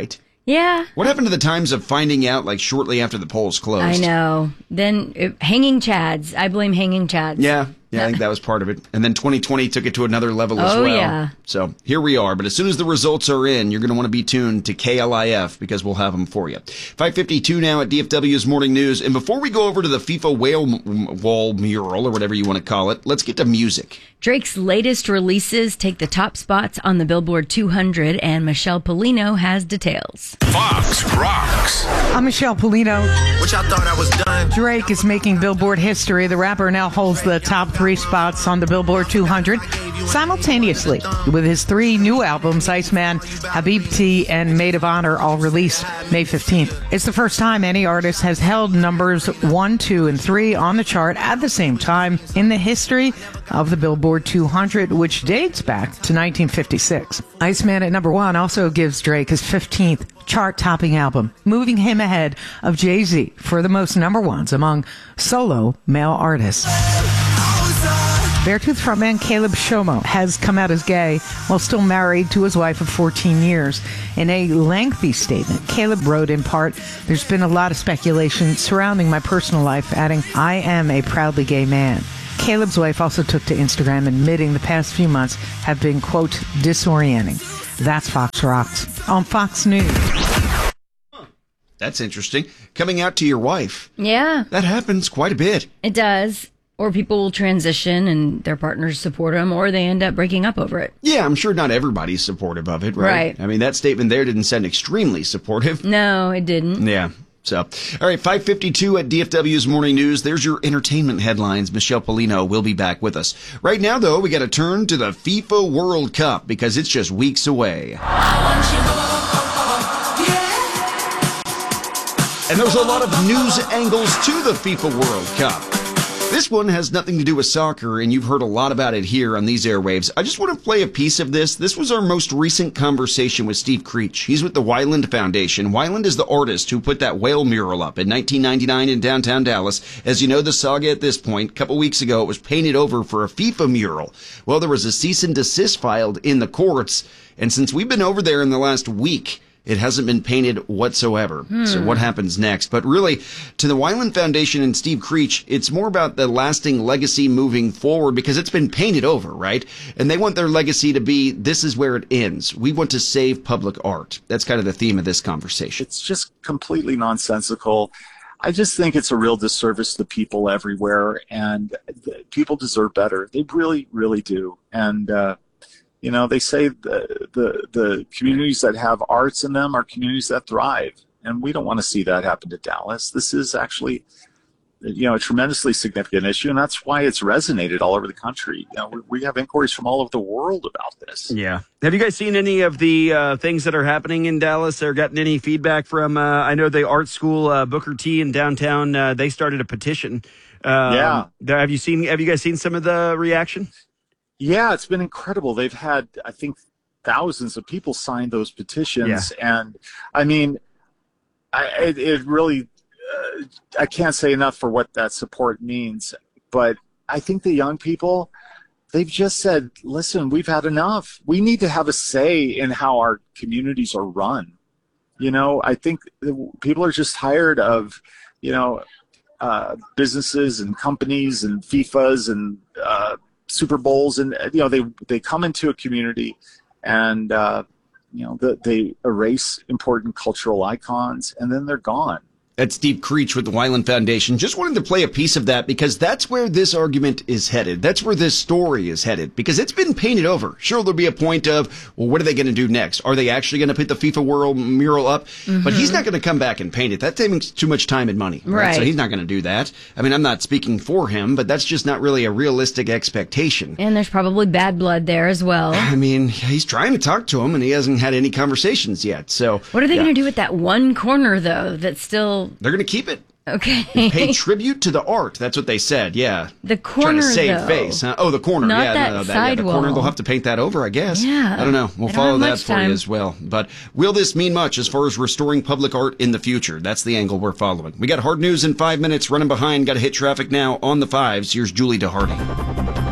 Yeah. What happened to the times of finding out like shortly after the polls closed? I know. Then hanging chads. I blame hanging chads. Yeah, I think that was part of it. And then 2020 took it to another level as well. Yeah. So here we are. But as soon as the results are in, you're going to want to be tuned to KLIF because we'll have them for you. 5:52 now at DFW's Morning News. And before we go over to the FIFA wall mural or whatever you want to call it, let's get to music. Drake's latest releases take the top spots on the Billboard 200, and Michelle Polino has details. Fox Rocks. I'm Michelle Polino. Which I thought I was done. Drake is making Billboard history. The rapper now holds the top 3 spots on the Billboard 200 simultaneously with his 3 new albums, Iceman, Habibti, and Maid of Honor, all released May 15th. It's the first time any artist has held numbers 1, 2, and 3 on the chart at the same time in the history of the Billboard 200, which dates back to 1956. Iceman at number 1 also gives Drake his 15th chart-topping album, moving him ahead of Jay-Z for the most number 1s among solo male artists. Beartooth frontman Caleb Shomo has come out as gay while still married to his wife of 14 years. In a lengthy statement, Caleb wrote in part, "There's been a lot of speculation surrounding my personal life," adding, "I am a proudly gay man." Caleb's wife also took to Instagram admitting the past few months have been, quote, disorienting. That's Fox Rocks on Fox News. That's interesting. Coming out to your wife. Yeah. That happens quite a bit. It does. Or people will transition and their partners support them, or they end up breaking up over it. Yeah, I'm sure not everybody's supportive of it, right? Right. I mean, that statement there didn't sound extremely supportive. No, it didn't. Yeah. So, all right, 5:52 at DFW's Morning News. There's your entertainment headlines. Michelle Polino will be back with us. Right now, though, we got to turn to the FIFA World Cup because it's just weeks away. And there's a lot of news angles to the FIFA World Cup. This one has nothing to do with soccer, and you've heard a lot about it here on these airwaves. I just want to play a piece of this. This was our most recent conversation with Steve Creech. He's with the Weiland Foundation. Weiland is the artist who put that whale mural up in 1999 in downtown Dallas. As you know, the saga at this point, a couple weeks ago, it was painted over for a FIFA mural. Well, there was a cease and desist filed in the courts, and since we've been over there in the last week, it hasn't been painted whatsoever. So what happens next? But really, to the Weiland Foundation and Steve Creech, it's more about the lasting legacy moving forward because it's been painted over, right? And they want their legacy to be, this is where it ends. We want to save public art. That's kind of the theme of this conversation. It's just completely nonsensical. I just think it's a real disservice to people everywhere, and people deserve better. They really, really do. And, you know, they say the communities that have arts in them are communities that thrive, and we don't want to see that happen to Dallas. This is actually, you know, a tremendously significant issue, and that's why it's resonated all over the country. You know, we have inquiries from all over the world about this. Yeah. Have you guys seen any of the things that are happening in Dallas? Or gotten any feedback from, I know the art school, Booker T in downtown, they started a petition. Yeah. Have you guys seen some of the reaction? Yeah, it's been incredible. They've had, I think, thousands of people sign those petitions. Yeah. And, I mean, it really, I can't say enough for what that support means. But I think the young people, they've just said, listen, we've had enough. We need to have a say in how our communities are run. You know, I think people are just tired of, you know, businesses and companies and FIFAs and Super Bowls, and you know they come into a community and you know they erase important cultural icons and then they're gone. That's Steve Creech with the Weiland Foundation. Just wanted to play a piece of that because that's where this argument is headed. That's where this story is headed because it's been painted over. Sure, there'll be a point of, well, what are they going to do next? Are they actually going to put the FIFA World mural up? Mm-hmm. But he's not going to come back and paint it. That takes too much time and money. Right? So he's not going to do that. I mean, I'm not speaking for him, but that's just not really a realistic expectation. And there's probably bad blood there as well. I mean, he's trying to talk to him and he hasn't had any conversations yet. So what are they going to do with that one corner, though, that's still... They're going to keep it. Okay. Pay tribute to the art. That's what they said. Yeah. The corner, trying to save though. Face. Huh? Oh, the corner. Not yeah, that the corner. They'll have to paint that over, I guess. Yeah. I don't know. We'll follow that for you as well. But will this mean much as far as restoring public art in the future? That's the angle we're following. We got hard news in 5 minutes. Running behind. Got to hit traffic now on the 5s. Here's Julie DeHardy.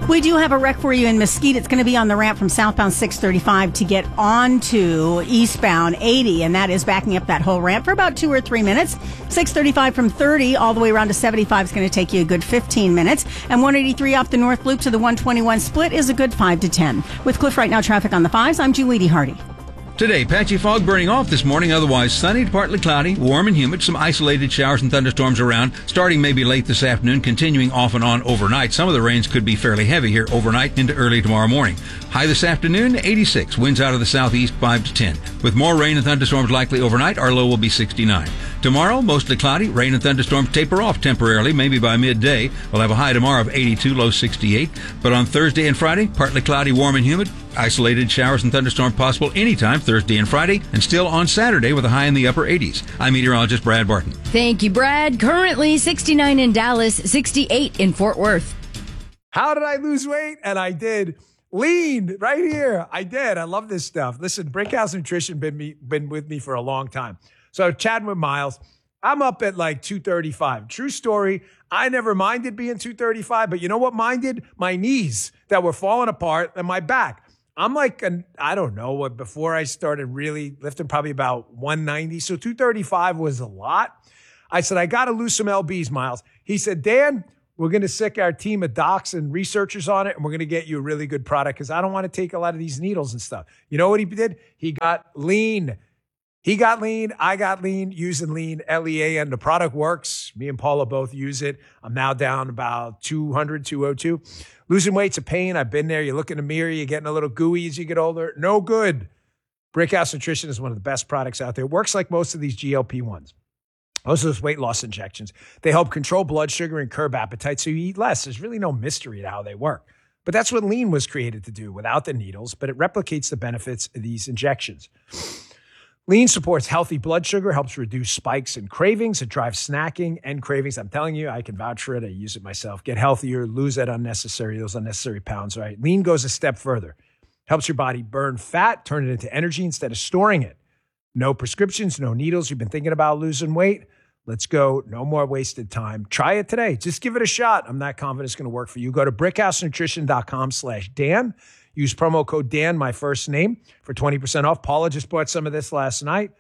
We do have a wreck for you in Mesquite. It's going to be on the ramp from southbound 635 to get onto eastbound 80, and that is backing up that whole ramp for about 2 or 3 minutes. 635 from 30 all the way around to 75 is going to take you a good 15 minutes. And 183 off the North Loop to the 121 split is a good 5 to 10. With Cliff Right Now traffic on the 5s, I'm Julie Hardy. Today, patchy fog burning off this morning, otherwise sunny to partly cloudy, warm and humid, some isolated showers and thunderstorms around, starting maybe late this afternoon, continuing off and on overnight. Some of the rains could be fairly heavy here overnight into early tomorrow morning. High this afternoon, 86, winds out of the southeast 5 to 10. With more rain and thunderstorms likely overnight, our low will be 69. Tomorrow, mostly cloudy, rain and thunderstorms taper off temporarily, maybe by midday. We'll have a high tomorrow of 82, low 68. But on Thursday and Friday, partly cloudy, warm and humid, isolated showers and thunderstorms possible anytime Thursday and Friday, and still on Saturday with a high in the upper 80s. I'm meteorologist Brad Barton. Thank you, Brad. Currently 69 in Dallas, 68 in Fort Worth. How did I lose weight? And I did. Lean right here. I did. I love this stuff. Listen, Brickhouse Nutrition been with me for a long time. So chatting with Miles, I'm up at like 235. True story. I never minded being 235, but you know what minded? My knees that were falling apart and my back. I'm like, I don't know what, before I started really lifting, probably about 190. So 235 was a lot. I said, I got to lose some LBs, Miles. He said, Dan, we're going to sick our team of docs and researchers on it, and we're going to get you a really good product because I don't want to take a lot of these needles and stuff. You know what he did? He got lean. He got lean. I got lean using lean, LEA, and the product works. Me and Paula both use it. I'm now down about 200, 202. Losing weight's a pain. I've been there. You look in the mirror, you're getting a little gooey as you get older. No good. Brickhouse Nutrition is one of the best products out there. It works like most of these GLP-1s. Most of those weight loss injections. They help control blood sugar and curb appetite so you eat less. There's really no mystery to how they work. But that's what lean was created to do without the needles, but it replicates the benefits of these injections. Lean supports healthy blood sugar, helps reduce spikes and cravings. It drives snacking and cravings. I'm telling you, I can vouch for it. I use it myself. Get healthier, lose those unnecessary pounds, right? Lean goes a step further. Helps your body burn fat, turn it into energy instead of storing it. No prescriptions, no needles. You've been thinking about losing weight? Let's go. No more wasted time. Try it today. Just give it a shot. I'm not confident it's going to work for you. Go to brickhousenutrition.com/Dan. Use promo code Dan, my first name, for 20% off. Paula just bought some of this last night.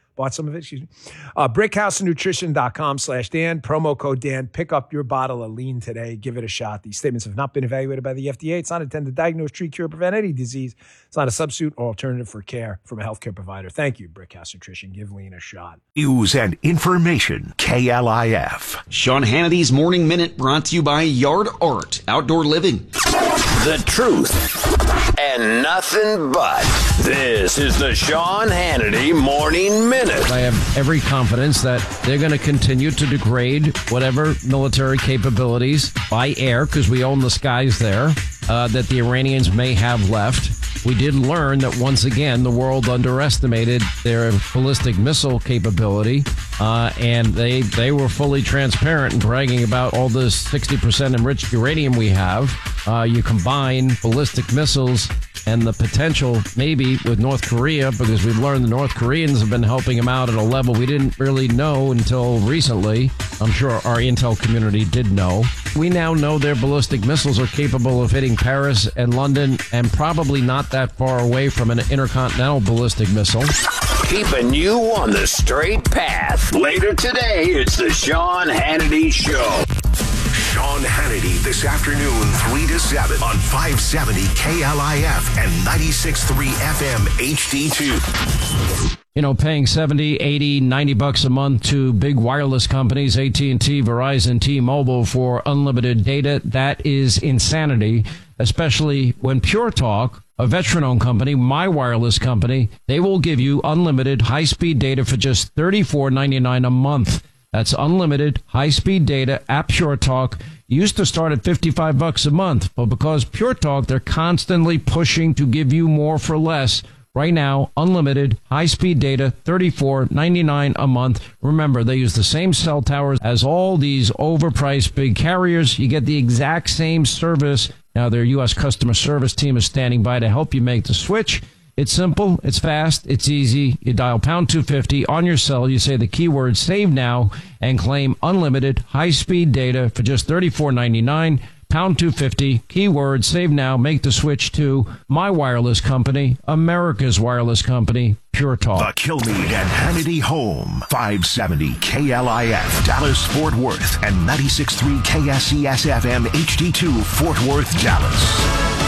Brickhousenutrition.com/Dan. Promo code Dan. Pick up your bottle of lean today. Give it a shot. These statements have not been evaluated by the FDA. It's not intended to diagnose, treat, cure, prevent any disease. It's not a substitute or alternative for care from a healthcare provider. Thank you, Brickhouse Nutrition. Give lean a shot. News and information. KLIF. Sean Hannity's Morning Minute brought to you by Yard Art Outdoor Living. The truth and nothing but. This is the Sean Hannity Morning Minute. I have every confidence that they're going to continue to degrade whatever military capabilities by air, because we own the skies there, that the Iranians may have left. We did learn that once again, the world underestimated their ballistic missile capability, and they were fully transparent in bragging about all this 60% enriched uranium we have. You combine ballistic missiles and the potential maybe with North Korea, because we've learned the North Koreans have been helping them out at a level we didn't really know until recently. I'm sure our intel community did know. We now know their ballistic missiles are capable of hitting Paris and London and probably not that far away from an intercontinental ballistic missile. Keeping you on the straight path. Later today, it's the Sean Hannity Show. Sean Hannity this afternoon, 3 to 7 on 570 KLIF and 96.3 FM HD2. You know, paying $70, $80, $90 a month to big wireless companies, AT&T, Verizon, T-Mobile for unlimited data, that is insanity, especially when Pure Talk, a veteran-owned company, my wireless company, they will give you unlimited high-speed data for just $34.99 a month. That's unlimited high-speed data at Pure Talk. Used to start at $55 a month, but because Pure Talk, they're constantly pushing to give you more for less. Right now, unlimited high-speed data, $34.99 a month. Remember, they use the same cell towers as all these overpriced big carriers. You get the exact same service. Now, their U.S. customer service team is standing by to help you make the switch. It's simple, it's fast, it's easy. You dial pound 250 on your cell, you say the keyword save now, and claim unlimited high-speed data for just $34.99. pound 250, keyword save now, make the switch to my wireless company, America's wireless company, Pure Talk. The Kilmeade and Hannity Home, 570 KLIF, Dallas, Fort Worth, and 96.3 KSCS FM HD2, Fort Worth, Dallas.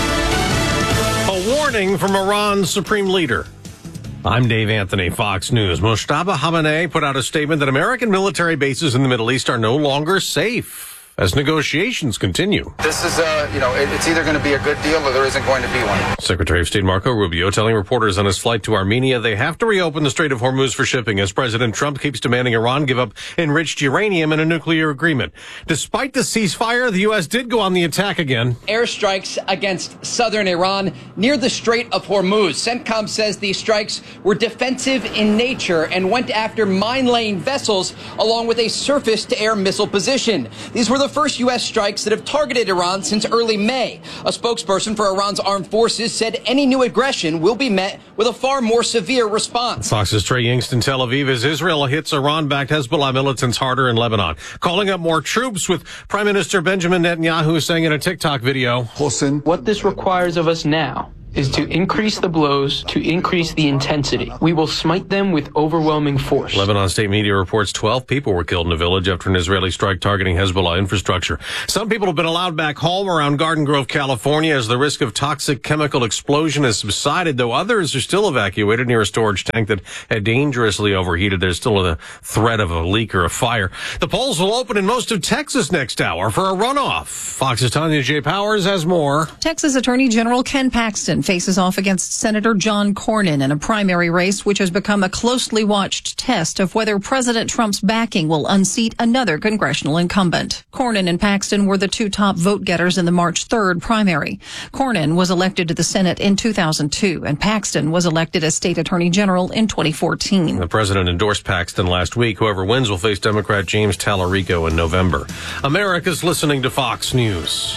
A warning from Iran's supreme leader. I'm Dave Anthony, Fox News. Mojtaba Khamenei put out a statement that American military bases in the Middle East are no longer safe as negotiations continue. This is, it's either going to be a good deal or there isn't going to be one. Secretary of State Marco Rubio telling reporters on his flight to Armenia they have to reopen the Strait of Hormuz for shipping as President Trump keeps demanding Iran give up enriched uranium in a nuclear agreement. Despite the ceasefire, the U.S. did go on the attack again. Airstrikes against southern Iran near the Strait of Hormuz. CENTCOM says these strikes were defensive in nature and went after mine-laying vessels along with a surface-to-air missile position. These were the first U.S. strikes that have targeted Iran since early May. A spokesperson for Iran's armed forces said any new aggression will be met with a far more severe response. Fox's Trey Yingst in Tel Aviv as Israel hits Iran-backed Hezbollah militants harder in Lebanon, calling up more troops, with Prime Minister Benjamin Netanyahu saying in a TikTok video, "What this requires of us now is to increase the blows, to increase the intensity. We will smite them with overwhelming force." Lebanon state media reports 12 people were killed in a village after an Israeli strike targeting Hezbollah infrastructure. Some people have been allowed back home around Garden Grove, California, as the risk of toxic chemical explosion has subsided, though others are still evacuated near a storage tank that had dangerously overheated. There's still a threat of a leak or a fire. The polls will open in most of Texas next hour for a runoff. Fox's Tanya J. Powers has more. Texas Attorney General Ken Paxton faces off against Senator John Cornyn in a primary race which has become a closely watched test of whether President Trump's backing will unseat another congressional incumbent. Cornyn and Paxton were the two top vote getters in the March 3rd primary. Cornyn was elected to the Senate in 2002, and Paxton was elected as state attorney general in 2014. The president endorsed Paxton last week. Whoever wins will face Democrat James Tallarico in November. America's listening to Fox News.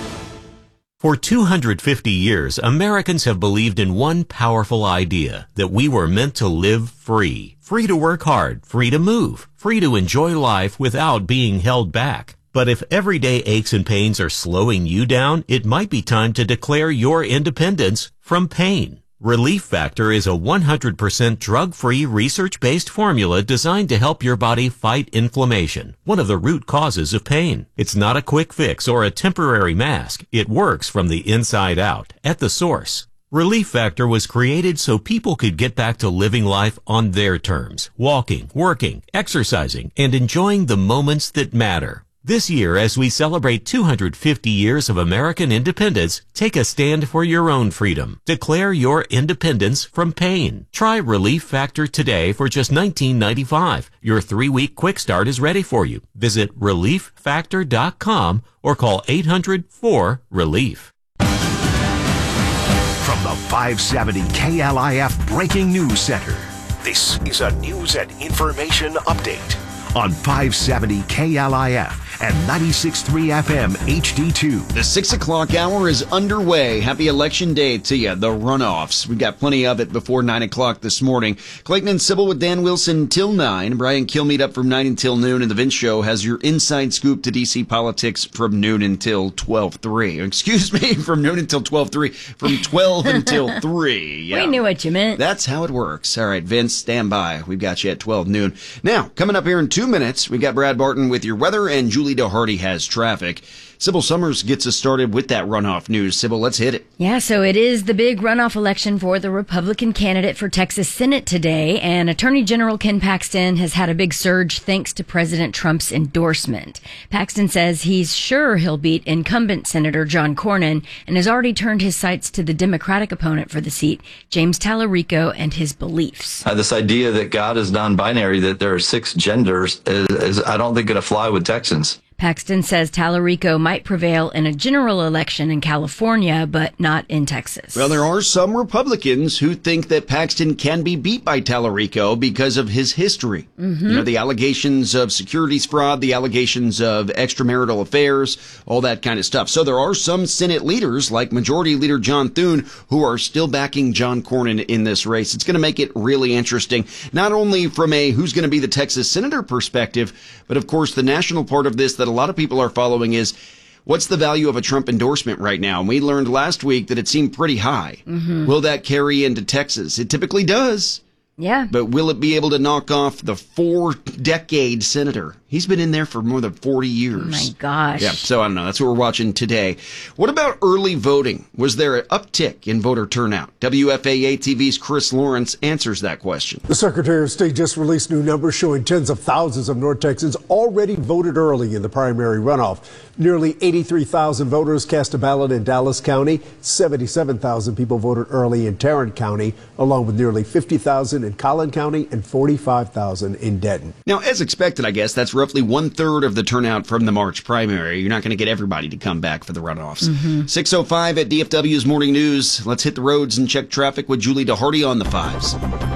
For 250 years, Americans have believed in one powerful idea, that we were meant to live free. Free to work hard, free to move, free to enjoy life without being held back. But if everyday aches and pains are slowing you down, it might be time to declare your independence from pain. Relief Factor is a 100% drug-free, research-based formula designed to help your body fight inflammation, one of the root causes of pain. It's not a quick fix or a temporary mask. It works from the inside out, at the source. Relief Factor was created so people could get back to living life on their terms, walking, working, exercising, and enjoying the moments that matter. This year, as we celebrate 250 years of American independence, take a stand for your own freedom. Declare your independence from pain. Try Relief Factor today for just $19.95. Your 3-week quick start is ready for you. Visit ReliefFactor.com or call 800-4-RELIEF. From the 570 KLIF Breaking News Center, this is a news and information update on 570 KLIF and 96.3 FM HD2. The 6 o'clock hour is underway. Happy Election Day to you. The runoffs. We've got plenty of it before 9 o'clock this morning. Clayton and Sybil with Dan Wilson till 9. Brian Kilmeade up from 9 until noon. And the Vince Show has your inside scoop to D.C. politics from noon until 12:03. Excuse me, from noon until 12:03. From 12 until 3. Yeah. We knew what you meant. That's how it works. All right, Vince, stand by. We've got you at 12 noon. Now, coming up here in 2 minutes, we got Brad Barton with your weather, and Julie DeHardy has traffic. Sybil Summers gets us started with that runoff news. Sybil, let's hit it. Yeah, so it is the big runoff election for the Republican candidate for Texas Senate today, and Attorney General Ken Paxton has had a big surge thanks to President Trump's endorsement. Paxton says he's sure he'll beat incumbent Senator John Cornyn and has already turned his sights to the Democratic opponent for the seat, James Tallarico, and his beliefs. This idea that God is non-binary, that there are 6 genders, is I don't think going to fly with Texans. Paxton says Tallarico might prevail in a general election in California, but not in Texas. Well, there are some Republicans who think that Paxton can be beat by Tallarico because of his history. Mm-hmm. You know, the allegations of securities fraud, the allegations of extramarital affairs, all that kind of stuff. So there are some Senate leaders, like Majority Leader John Thune, who are still backing John Cornyn in this race. It's going to make it really interesting, not only from a who's going to be the Texas senator perspective, but of course the national part of this that a lot of people are following is, What's the value of a Trump endorsement right now? And we learned last week that it seemed pretty high. Will that carry into Texas? It typically does. Yeah. But will it be able to knock off the 4-decade senator? He's been in there for more than 40 years. Oh, my gosh. Yeah, so I don't know. That's what we're watching today. What about early voting? Was there an uptick in voter turnout? WFAA TV's Chris Lawrence answers that question. The Secretary of State just released new numbers showing tens of thousands of North Texans already voted early in the primary runoff. Nearly 83,000 voters cast a ballot in Dallas County. 77,000 people voted early in Tarrant County, along with nearly 50,000 in Collin County and 45,000 in Denton. Now, as expected, I guess, that's roughly 1/3 of the turnout from the March primary. You're not going to get everybody to come back for the runoffs. 6:05 at DFW's Morning News. Let's hit the roads and check traffic with Julie DeHardy on the 5s.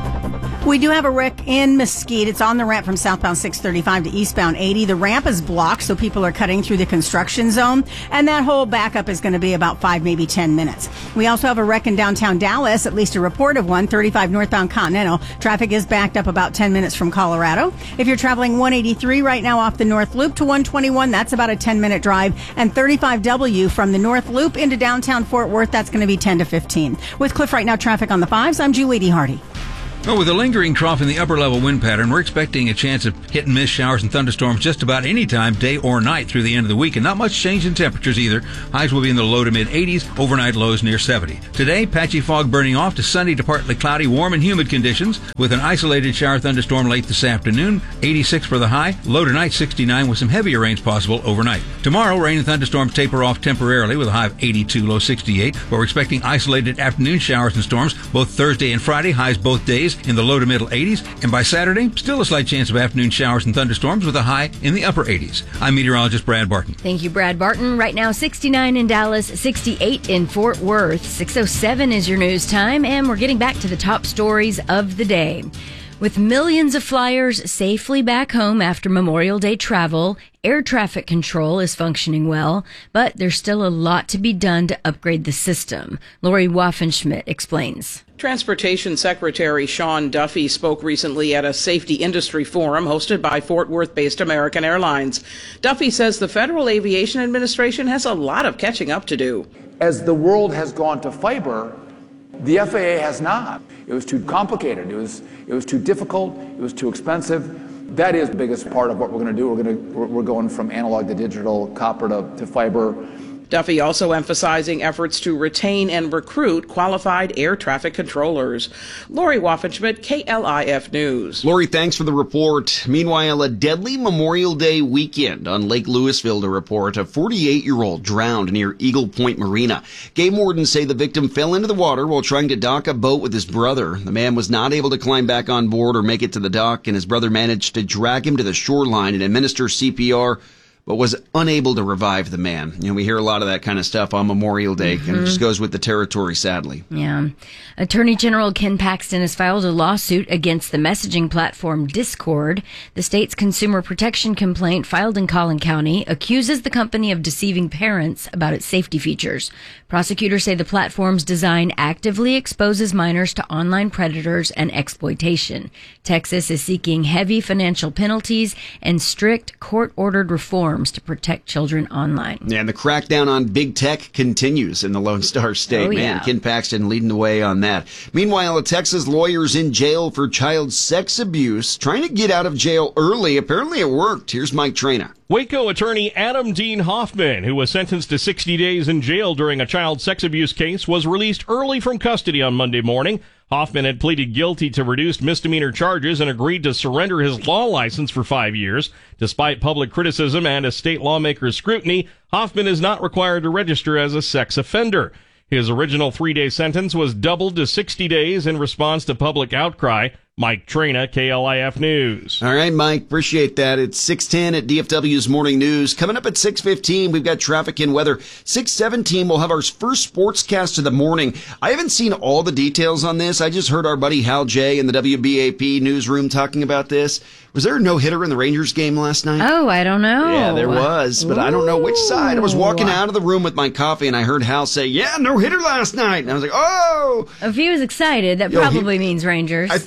We do have a wreck in Mesquite. It's on the ramp from southbound 635 to eastbound 80. The ramp is blocked, so people are cutting through the construction zone, and that whole backup is going to be about 5, maybe 10 minutes. We also have a wreck in downtown Dallas, at least a report of one, 35 northbound Continental. Traffic is backed up about 10 minutes from Colorado. If you're traveling 183 right now off the North Loop to 121, that's about a 10-minute drive, and 35W from the North Loop into downtown Fort Worth, that's going to be 10 to 15. With Cliff Right Now traffic on the 5s, I'm Julie DeHardy. Well, with a lingering trough in the upper-level wind pattern, we're expecting a chance of hit-and-miss showers and thunderstorms just about any time, day or night, through the end of the week, and not much change in temperatures either. Highs will be in the low to mid-80s, overnight lows near 70. Today, patchy fog burning off to sunny to partly cloudy, warm and humid conditions, with an isolated shower thunderstorm late this afternoon. 86 for the high, low tonight 69 with some heavier rains possible overnight. Tomorrow, rain and thunderstorms taper off temporarily with a high of 82, low 68, but we're expecting isolated afternoon showers and storms both Thursday and Friday, highs both days in the low to middle 80s, and by Saturday, still a slight chance of afternoon showers and thunderstorms with a high in the upper 80s. I'm meteorologist Brad Barton. Thank you, Brad Barton. Right now, 69 in Dallas, 68 in Fort Worth. 6:07 is your news time, and we're getting back to the top stories of the day. With millions of flyers safely back home after Memorial Day travel, air traffic control is functioning well, but there's still a lot to be done to upgrade the system. Lori Waffenschmidt explains. Transportation Secretary Sean Duffy spoke recently at a safety industry forum hosted by Fort Worth-based American Airlines. Duffy says the Federal Aviation Administration has a lot of catching up to do. As the world has gone to fiber, the FAA has not. It was too complicated. It was too difficult. It was too expensive. That is the biggest part of what we're going to do. We're going from analog to digital, copper to fiber. Duffy also emphasizing efforts to retain and recruit qualified air traffic controllers. Lori Waffenschmidt, KLIF News. Lori, thanks for the report. Meanwhile, a deadly Memorial Day weekend on Lake Louisville to report. A 48-year-old drowned near Eagle Point Marina. Game wardens say the victim fell into the water while trying to dock a boat with his brother. The man was not able to climb back on board or make it to the dock, and his brother managed to drag him to the shoreline and administer CPR, but was unable to revive the man. You know, we hear a lot of that kind of stuff on Memorial Day, and it just goes with the territory, sadly. Yeah. Attorney General Ken Paxton has filed a lawsuit against the messaging platform Discord. The state's consumer protection complaint filed in Collin County accuses the company of deceiving parents about its safety features. Prosecutors say the platform's design actively exposes minors to online predators and exploitation. Texas is seeking heavy financial penalties and strict court-ordered reforms to protect children online. Yeah, and the crackdown on big tech continues in the Lone Star State. Man, Ken Paxton leading the way on that. Meanwhile, a Texas lawyer's in jail for child sex abuse, trying to get out of jail early. Apparently it worked. Here's Mike Trena. Waco attorney Adam Dean Hoffman, who was sentenced to 60 days in jail during a child sex abuse case, was released early from custody on Monday morning. Hoffman had pleaded guilty to reduced misdemeanor charges and agreed to surrender his law license for 5 years. Despite public criticism and a state lawmaker's scrutiny, Hoffman is not required to register as a sex offender. His original 3-day sentence was doubled to 60 days in response to public outcry. Mike Trena, KLIF News. All right, Mike, appreciate that. It's 6:10 at DFW's Morning News. Coming up at 6:15, we've got traffic and weather. 6:17, we'll have our first sportscast of the morning. I haven't seen all the details on this. I just heard our buddy Hal J in the WBAP newsroom talking about this. Was there a no-hitter in the Rangers game last night? Oh, I don't know. Yeah, there was, but I don't know which side. I was walking out of the room with my coffee, and I heard Hal say, yeah, no-hitter last night. And I was like, oh! If he was excited, that probably means Rangers. I think so.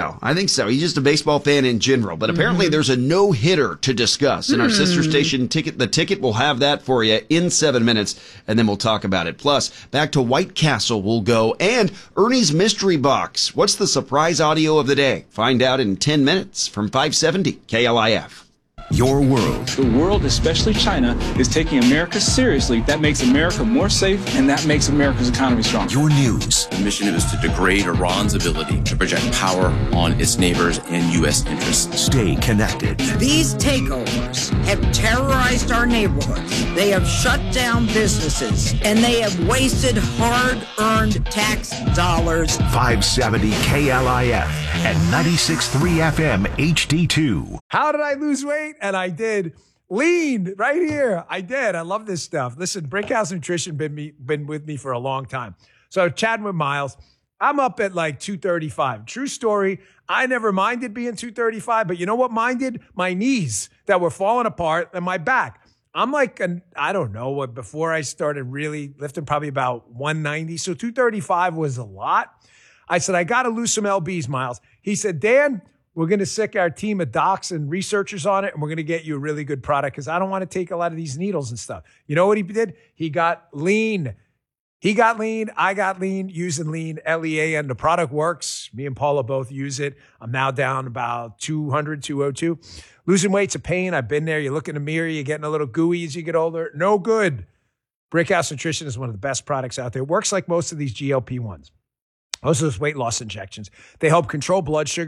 so. He's just a baseball fan in general. But apparently there's a no-hitter to discuss. And our sister station The Ticket will have that for you in 7 minutes, and then we'll talk about it. Plus, back to White Castle we'll go, and Ernie's Mystery Box. What's the surprise audio of the day? Find out in 10 minutes from 570 KLIF. Your world. The world, especially China, is taking America seriously. That makes America more safe, and that makes America's economy stronger. Your news. The mission is to degrade Iran's ability to project power on its neighbors and U.S. interests. Stay connected. These takeovers have terrorized our neighborhoods. They have shut down businesses, and they have wasted hard-earned tax dollars. 570 KLIF and 96.3 FM HD2. How did I lose weight? And I did. Lean right here. I did. I love this stuff. Listen, Brickhouse Nutrition been with me for a long time. So chatting with Miles, I'm up at like 235. True story. I never minded being 235, but you know what minded? My knees that were falling apart and my back. I'm like, I don't know what, before I started really lifting, probably about 190. So 235 was a lot. I said, I got to lose some LBs, Miles. He said, Dan, we're going to sick our team of docs and researchers on it, and we're going to get you a really good product because I don't want to take a lot of these needles and stuff. You know what he did? He got lean. I got lean, using lean, LEA, and the product works. Me and Paula both use it. I'm now down about 200, 202. Losing weight's a pain. I've been there. You look in the mirror, you're getting a little gooey as you get older. No good. Brickhouse Nutrition is one of the best products out there. It works like most of these GLP-1s. Most of those weight loss injections. They help control blood sugar.